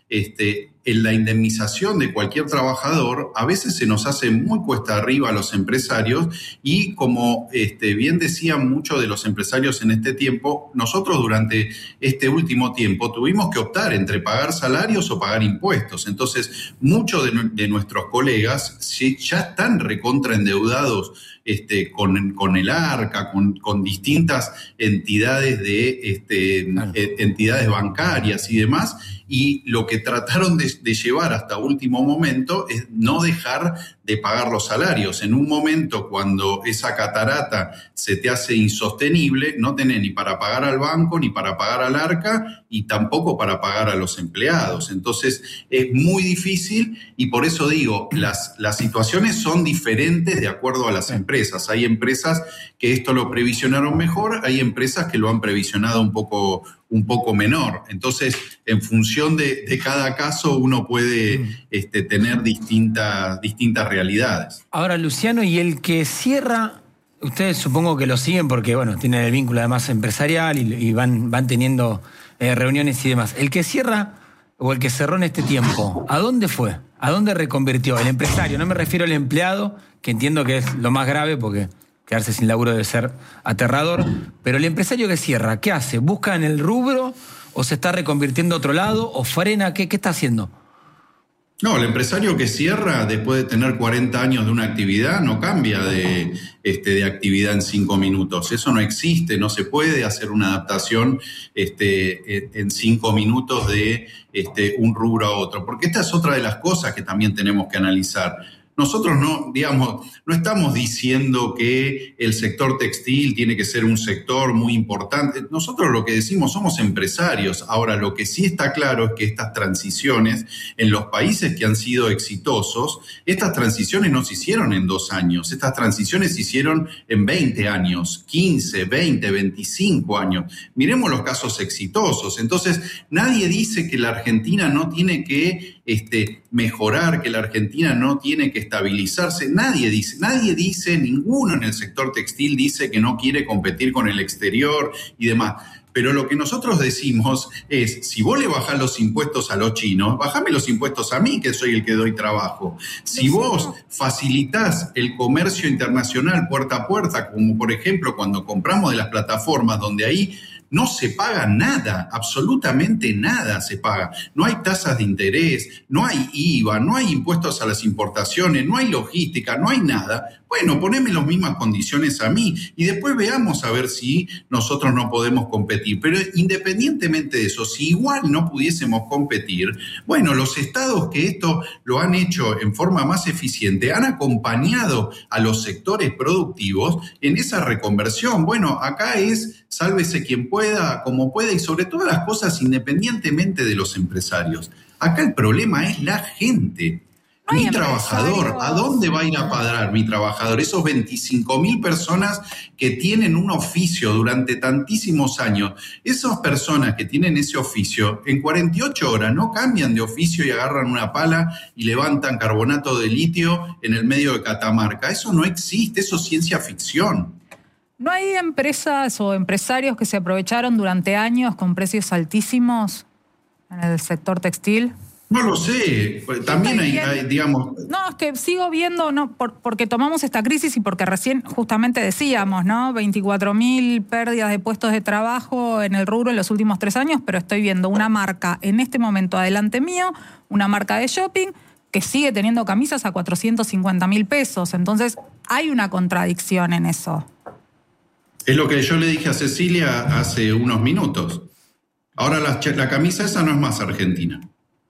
este, en la indemnización de cualquier trabajador a veces se nos hace muy cuesta arriba a los empresarios y como este, bien decían muchos de los empresarios en este tiempo, nosotros durante este último tiempo tuvimos que optar entre pagar salarios o pagar impuestos. Entonces, muchos de, de nuestros colegas sí, ya están recontraendeudados este, con, con el ARCA, con, con distintas entidades, de, este, claro. entidades bancarias y demás, y lo que trataron de, de llevar hasta último momento es no dejar de pagar los salarios. En un momento cuando esa catarata se te hace insostenible, no tenés ni para pagar al banco, ni para pagar al ARCA, y tampoco para pagar a los empleados. Entonces es muy difícil y por eso digo, las, las situaciones son diferentes de acuerdo a las empresas. Hay empresas que esto lo previsionaron mejor, hay empresas que lo han previsionado un poco un poco menor. Entonces, en función de, de cada caso, uno puede mm. este, tener distintas, distintas realidades. Ahora, Luciano, y el que cierra, ustedes supongo que lo siguen porque, bueno, tienen el vínculo además empresarial y, y van, van teniendo eh, reuniones y demás. El que cierra, o el que cerró en este tiempo, ¿a dónde fue? ¿A dónde reconvirtió? El empresario, no me refiero al empleado, que entiendo que es lo más grave porque quedarse sin laburo debe ser aterrador, pero el empresario que cierra, ¿qué hace? ¿Busca en el rubro o se está reconvirtiendo a otro lado o frena? ¿Qué, qué está haciendo? No, el empresario que cierra después de tener cuarenta años de una actividad no cambia de, este, de actividad en cinco minutos. Eso no existe, no se puede hacer una adaptación este, en cinco minutos de este, un rubro a otro, porque esta es otra de las cosas que también tenemos que analizar. Nosotros no, digamos, no estamos diciendo que el sector textil tiene que ser un sector muy importante. Nosotros lo que decimos somos empresarios. Ahora, lo que sí está claro es que estas transiciones en los países que han sido exitosos, estas transiciones no se hicieron en dos años. Estas transiciones se hicieron en veinte años, quince, veinte, veinticinco años. Miremos los casos exitosos. Entonces, nadie dice que la Argentina no tiene que este, mejorar, que la Argentina no tiene que estabilizarse. Nadie dice, nadie dice, ninguno en el sector textil dice que no quiere competir con el exterior y demás. Pero lo que nosotros decimos es, si vos le bajás los impuestos a los chinos, bajame los impuestos a mí, que soy el que doy trabajo. Si vos facilitás el comercio internacional puerta a puerta, como por ejemplo cuando compramos de las plataformas, donde ahí no se paga nada, absolutamente nada se paga. No hay tasas de interés, no hay I V A, no hay impuestos a las importaciones, no hay logística, no hay nada. Bueno, poneme las mismas condiciones a mí y después veamos a ver si nosotros no podemos competir. Pero independientemente de eso, si igual no pudiésemos competir, bueno, los estados que esto lo han hecho en forma más eficiente han acompañado a los sectores productivos en esa reconversión. Bueno, acá es sálvese quien pueda, como pueda, y sobre todas las cosas independientemente de los empresarios. Acá el problema es la gente. Mi trabajador, ¿a dónde va a ir a parar mi trabajador? Esos veinticinco mil personas que tienen un oficio durante tantísimos años, esas personas que tienen ese oficio, en cuarenta y ocho horas no cambian de oficio y agarran una pala y levantan carbonato de litio en el medio de Catamarca. Eso no existe, eso es ciencia ficción. ¿No hay empresas o empresarios que se aprovecharon durante años con precios altísimos en el sector textil? No lo sé, también hay, hay, digamos... No, es que sigo viendo, no, por, porque tomamos esta crisis y porque recién justamente decíamos, ¿no? veinticuatro mil pérdidas de puestos de trabajo en el rubro en los últimos tres años, pero estoy viendo una marca en este momento adelante mío, una marca de shopping, que sigue teniendo camisas a cuatrocientos cincuenta mil pesos. Entonces, hay una contradicción en eso. Es lo que yo le dije a Cecilia hace unos minutos. Ahora la, la camisa esa no es más argentina.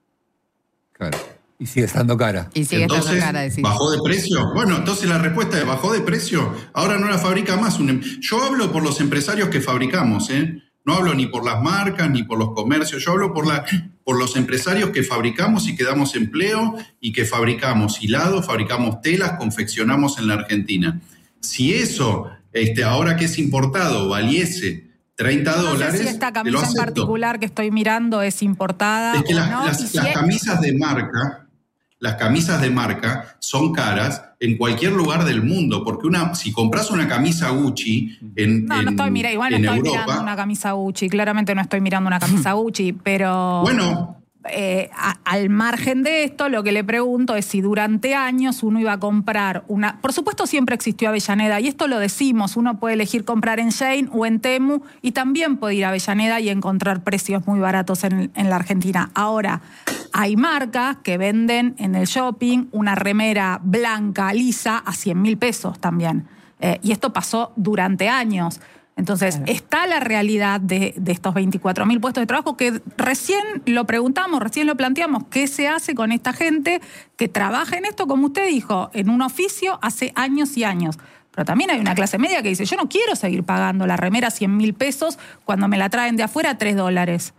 Claro. Y sigue estando cara. Y sigue entonces, estando cara, decís. ¿Bajó de precio? Bueno, entonces la respuesta es ¿bajó de precio? Ahora no la fabrica más. Un, yo hablo por los empresarios que fabricamos, ¿eh? No hablo ni por las marcas, ni por los comercios. Yo hablo por, la, por los empresarios que fabricamos y que damos empleo y que fabricamos hilados, fabricamos telas, confeccionamos en la Argentina. Si eso, este, ahora que es importado, valiese treinta dólares. No sé si esta camisa en particular que estoy mirando es importada. Es que o las, no, las, si las es... camisas de marca, las camisas de marca son caras en cualquier lugar del mundo, porque una, si compras una camisa Gucci en No, no en, estoy mirando, igual no en estoy Europa, mirando una camisa Gucci, claramente no estoy mirando una camisa Gucci, pero... Bueno, Eh, a, al margen de esto, lo que le pregunto es si durante años uno iba a comprar una... Por supuesto siempre existió Avellaneda, y esto lo decimos, uno puede elegir comprar en Shein o en Temu, y también puede ir a Avellaneda y encontrar precios muy baratos en, en la Argentina. Ahora, hay marcas que venden en el shopping una remera blanca, lisa, a cien mil pesos también. Eh, y esto pasó durante años. Entonces, claro, está la realidad de, de estos veinticuatro mil puestos de trabajo que recién lo preguntamos, recién lo planteamos, ¿qué se hace con esta gente que trabaja en esto, como usted dijo, en un oficio hace años y años? Pero también hay una clase media que dice, yo no quiero seguir pagando la remera cien mil pesos cuando me la traen de afuera a tres dólares.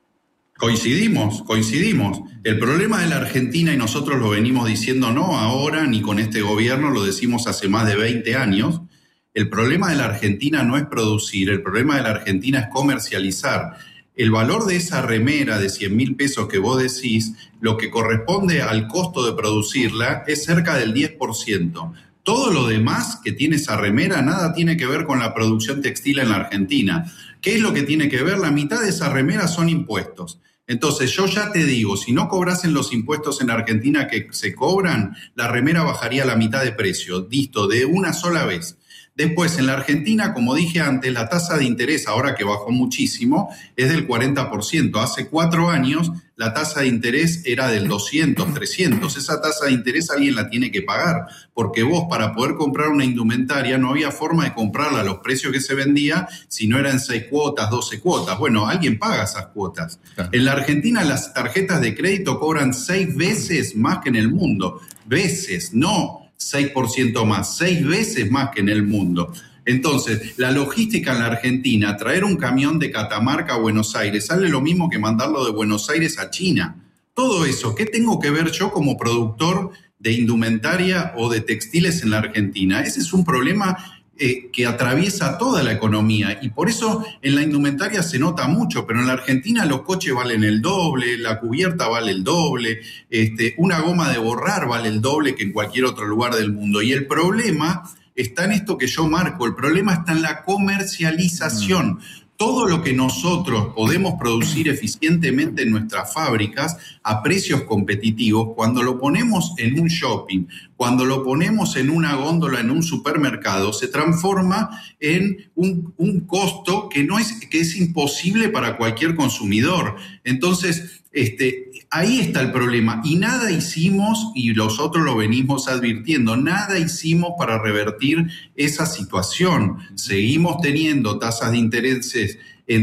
Coincidimos, coincidimos. El problema de la Argentina, y nosotros lo venimos diciendo no ahora ni con este gobierno, lo decimos hace más de veinte años, el problema de la Argentina no es producir, el problema de la Argentina es comercializar. El valor de esa remera de cien mil pesos que vos decís, lo que corresponde al costo de producirla es cerca del diez por ciento. Todo lo demás que tiene esa remera nada tiene que ver con la producción textil en la Argentina. ¿Qué es lo que tiene que ver? La mitad de esa remera son impuestos. Entonces yo ya te digo, si no cobrasen los impuestos en Argentina que se cobran, la remera bajaría a la mitad de precio, listo, de una sola vez. Después, en la Argentina, como dije antes, la tasa de interés, ahora que bajó muchísimo, es del cuarenta por ciento. Hace cuatro años la tasa de interés era del doscientos, trescientos. Esa tasa de interés alguien la tiene que pagar, porque vos para poder comprar una indumentaria no había forma de comprarla a los precios que se vendía si no eran seis cuotas, doce cuotas. Bueno, alguien paga esas cuotas. Claro. En la Argentina las tarjetas de crédito cobran seis veces más que en el mundo. Veces, no seis por ciento más, seis veces más que en el mundo. Entonces, la logística en la Argentina, traer un camión de Catamarca a Buenos Aires, sale lo mismo que mandarlo de Buenos Aires a China. Todo eso, ¿qué tengo que ver yo como productor de indumentaria o de textiles en la Argentina? Ese es un problema eh, que atraviesa toda la economía, y por eso en la indumentaria se nota mucho, pero en la Argentina los coches valen el doble, la cubierta vale el doble, este, una goma de borrar vale el doble que en cualquier otro lugar del mundo. Y el problema está en esto que yo marco, el problema está en la comercialización. Todo lo que nosotros podemos producir eficientemente en nuestras fábricas a precios competitivos, cuando lo ponemos en un shopping, cuando lo ponemos en una góndola, en un supermercado, se transforma en un, un costo que, no es, que es imposible para cualquier consumidor. Entonces, este, ahí está el problema. Y nada hicimos, y nosotros lo venimos advirtiendo, nada hicimos para revertir esa situación. Seguimos teniendo tasas de intereses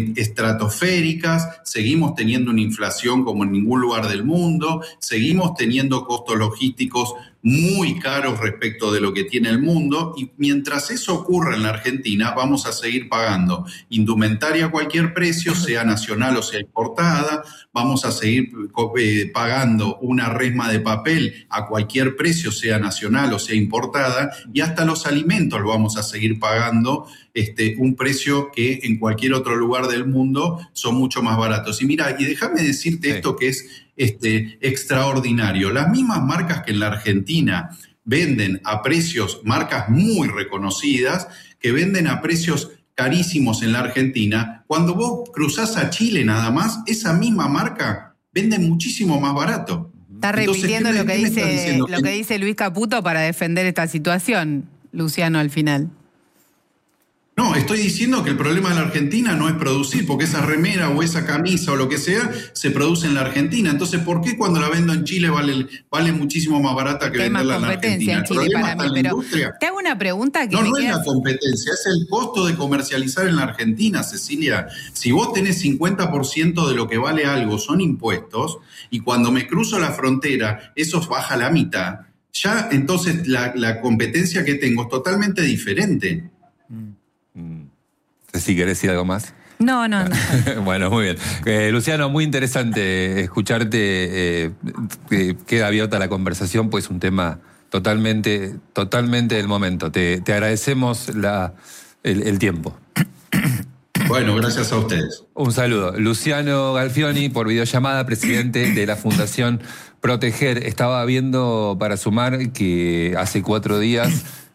estratosféricas, seguimos teniendo una inflación como en ningún lugar del mundo, seguimos teniendo costos logísticos muy caros respecto de lo que tiene el mundo, y mientras eso ocurra en la Argentina vamos a seguir pagando indumentaria a cualquier precio, sea nacional o sea importada, vamos a seguir eh, pagando una resma de papel a cualquier precio, sea nacional o sea importada, y hasta los alimentos lo vamos a seguir pagando este, un precio que en cualquier otro lugar del mundo son mucho más baratos. Y mira, y déjame decirte sí. esto que es este, extraordinario. Las mismas marcas que en la Argentina venden a precios, marcas muy reconocidas, que venden a precios carísimos en la Argentina, cuando vos cruzás a Chile nada más, esa misma marca vende muchísimo más barato. Está repitiendo Entonces, lo, que dice, lo que dice Luis Caputo para defender esta situación, Luciano, al final. No, estoy diciendo que el problema de la Argentina no es producir, porque esa remera o esa camisa o lo que sea se produce en la Argentina. Entonces, ¿por qué cuando la vendo en Chile vale, vale muchísimo más barata que venderla en la Argentina? En Chile para mí, pero te hago una pregunta que No, me no queda... es la competencia, es el costo de comercializar en la Argentina, Cecilia. Si vos tenés cincuenta por ciento de lo que vale algo son impuestos, y cuando me cruzo la frontera eso baja a la mitad, ya entonces la, la competencia que tengo es totalmente diferente. Mm. Si querés decir algo más. No, no, no. Bueno, muy bien. Eh, Luciano, muy interesante escucharte. Eh, eh, queda abierta la conversación, pues un tema totalmente, totalmente del momento. Te, te agradecemos la, el, el tiempo. Bueno, gracias a ustedes. Un saludo. Luciano Galfioni, por videollamada, presidente de la Fundación Proteger. Estaba viendo, para sumar, que hace cuatro días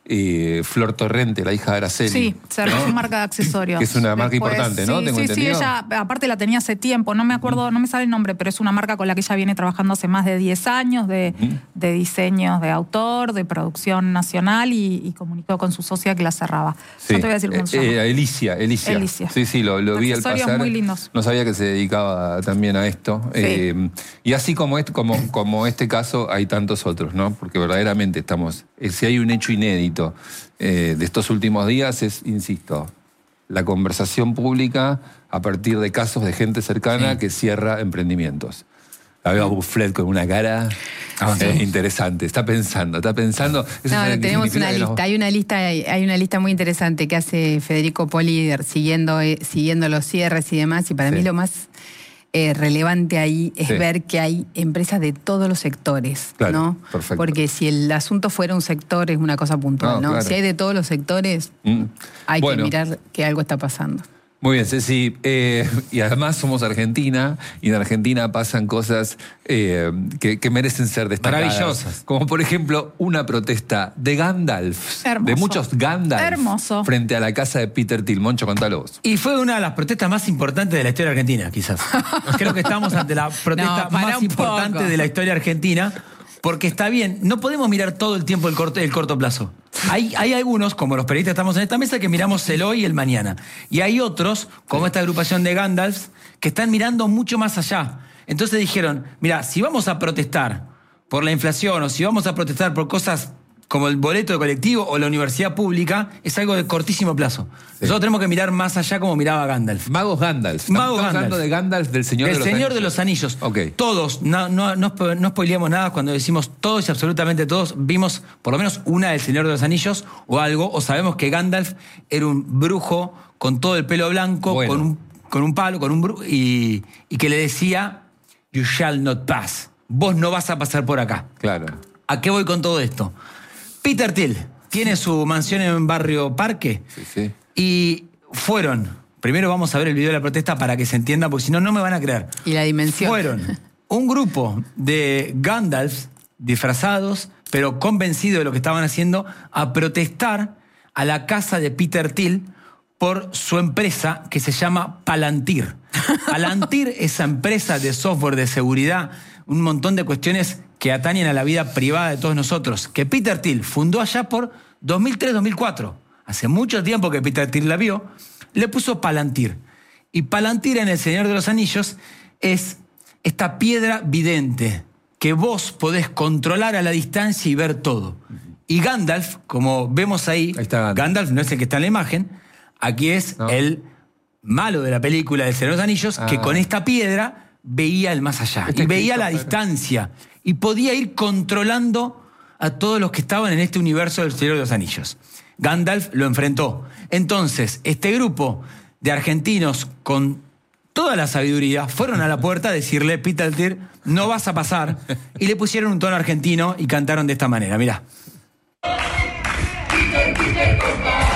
eh, Flor Torrente, la hija de Araceli. Sí, cerró su marca de accesorios. Que es una marca Después, importante, ¿no? Sí, Tengo sí, entendido. sí, ella aparte la tenía hace tiempo, no me acuerdo, no me sale el nombre, pero es una marca con la que ella viene trabajando hace más de diez años, de, uh-huh. de diseños de autor, de producción nacional, y, y comunicó con su socia que la cerraba. Sí. No te voy a decir cómo se llama. Eh, Elicia, Elicia. Elicia. Sí, sí, lo, lo vi al pasar. Muy lindos. No sabía que se dedicaba también a esto. Sí. Eh, y así como este, como, como este caso, hay tantos otros, ¿no? Porque verdaderamente estamos... Eh, si hay un hecho inédito eh, de estos últimos días es, insisto, la conversación pública a partir de casos de gente cercana sí. que cierra emprendimientos. La veo a Bufflet con una cara ah, sí. eh, interesante. Está pensando, está pensando. Eso no, no tenemos una lista. Los... Hay una lista, hay una lista muy interesante que hace Federico Poli siguiendo, eh, siguiendo los cierres y demás. Y para sí. mí lo más eh, relevante ahí es sí. ver que hay empresas de todos los sectores, claro, ¿no? Perfecto. Porque si el asunto fuera un sector es una cosa puntual, ¿no? ¿no? Claro. Si hay de todos los sectores, mm. hay bueno. que mirar que algo está pasando. Muy bien, Ceci. Eh, y además somos Argentina, y en Argentina pasan cosas eh, que, que merecen ser destacadas. Maravillosas. Como por ejemplo una protesta de Gandalf. Hermoso. De muchos Gandalf. Hermoso. Frente a la casa de Peter Thiel. Moncho, contalo vos. Y fue una de las protestas más importantes de la historia argentina, quizás. Creo que estamos ante la protesta no, más importante poco. de la historia argentina. Porque está bien, no podemos mirar todo el tiempo el corto, el corto plazo. Hay, hay algunos, como los periodistas estamos en esta mesa, que miramos el hoy y el mañana. Y hay otros, como esta agrupación de Gandalf, que están mirando mucho más allá. Entonces dijeron, mira, si vamos a protestar por la inflación o si vamos a protestar por cosas como el boleto de colectivo o la universidad pública, es algo de cortísimo plazo. Sí. Nosotros tenemos que mirar más allá como miraba Gandalf. Magos Gandalf. Magos Estamos hablando de Gandalf, del Señor del de los Señor Anillos. de los Anillos. Okay. Todos, no, no, no, no spoileamos nada cuando decimos todos y absolutamente todos, vimos por lo menos una del Señor de los Anillos o algo, o sabemos que Gandalf era un brujo con todo el pelo blanco, bueno. con, un, con un palo, con un brujo, y, y que le decía, you shall not pass. Vos no vas a pasar por acá. Claro. ¿A qué voy con todo esto? Peter Thiel tiene su mansión en Barrio Parque sí, sí. y fueron, primero vamos a ver el video de la protesta para que se entienda, porque si no, no me van a creer. Y la dimensión. Fueron un grupo de Gandalf disfrazados, pero convencidos de lo que estaban haciendo, a protestar a la casa de Peter Thiel por su empresa que se llama Palantir. Palantir, esa empresa de software de seguridad, un montón de cuestiones que atañen a la vida privada de todos nosotros, que Peter Thiel fundó allá por dos mil tres dos mil cuatro. Hace mucho tiempo que Peter Thiel la vio, le puso Palantir. Y Palantir en El Señor de los Anillos es esta piedra vidente que vos podés controlar a la distancia y ver todo. Y Gandalf, como vemos ahí, ahí está Gandalf. Gandalf no es el que está en la imagen, aquí es no. el malo de la película del Señor de los Anillos, ah. que con esta piedra veía el más allá, este y veía la distancia, y podía ir controlando a todos los que estaban en este universo del Señor de los Anillos. Gandalf lo enfrentó. Entonces, este grupo de argentinos con toda la sabiduría fueron a la puerta a decirle, Peter Thiel, no vas a pasar, y le pusieron un tono argentino y cantaron de esta manera, mirá. Peter, Peter,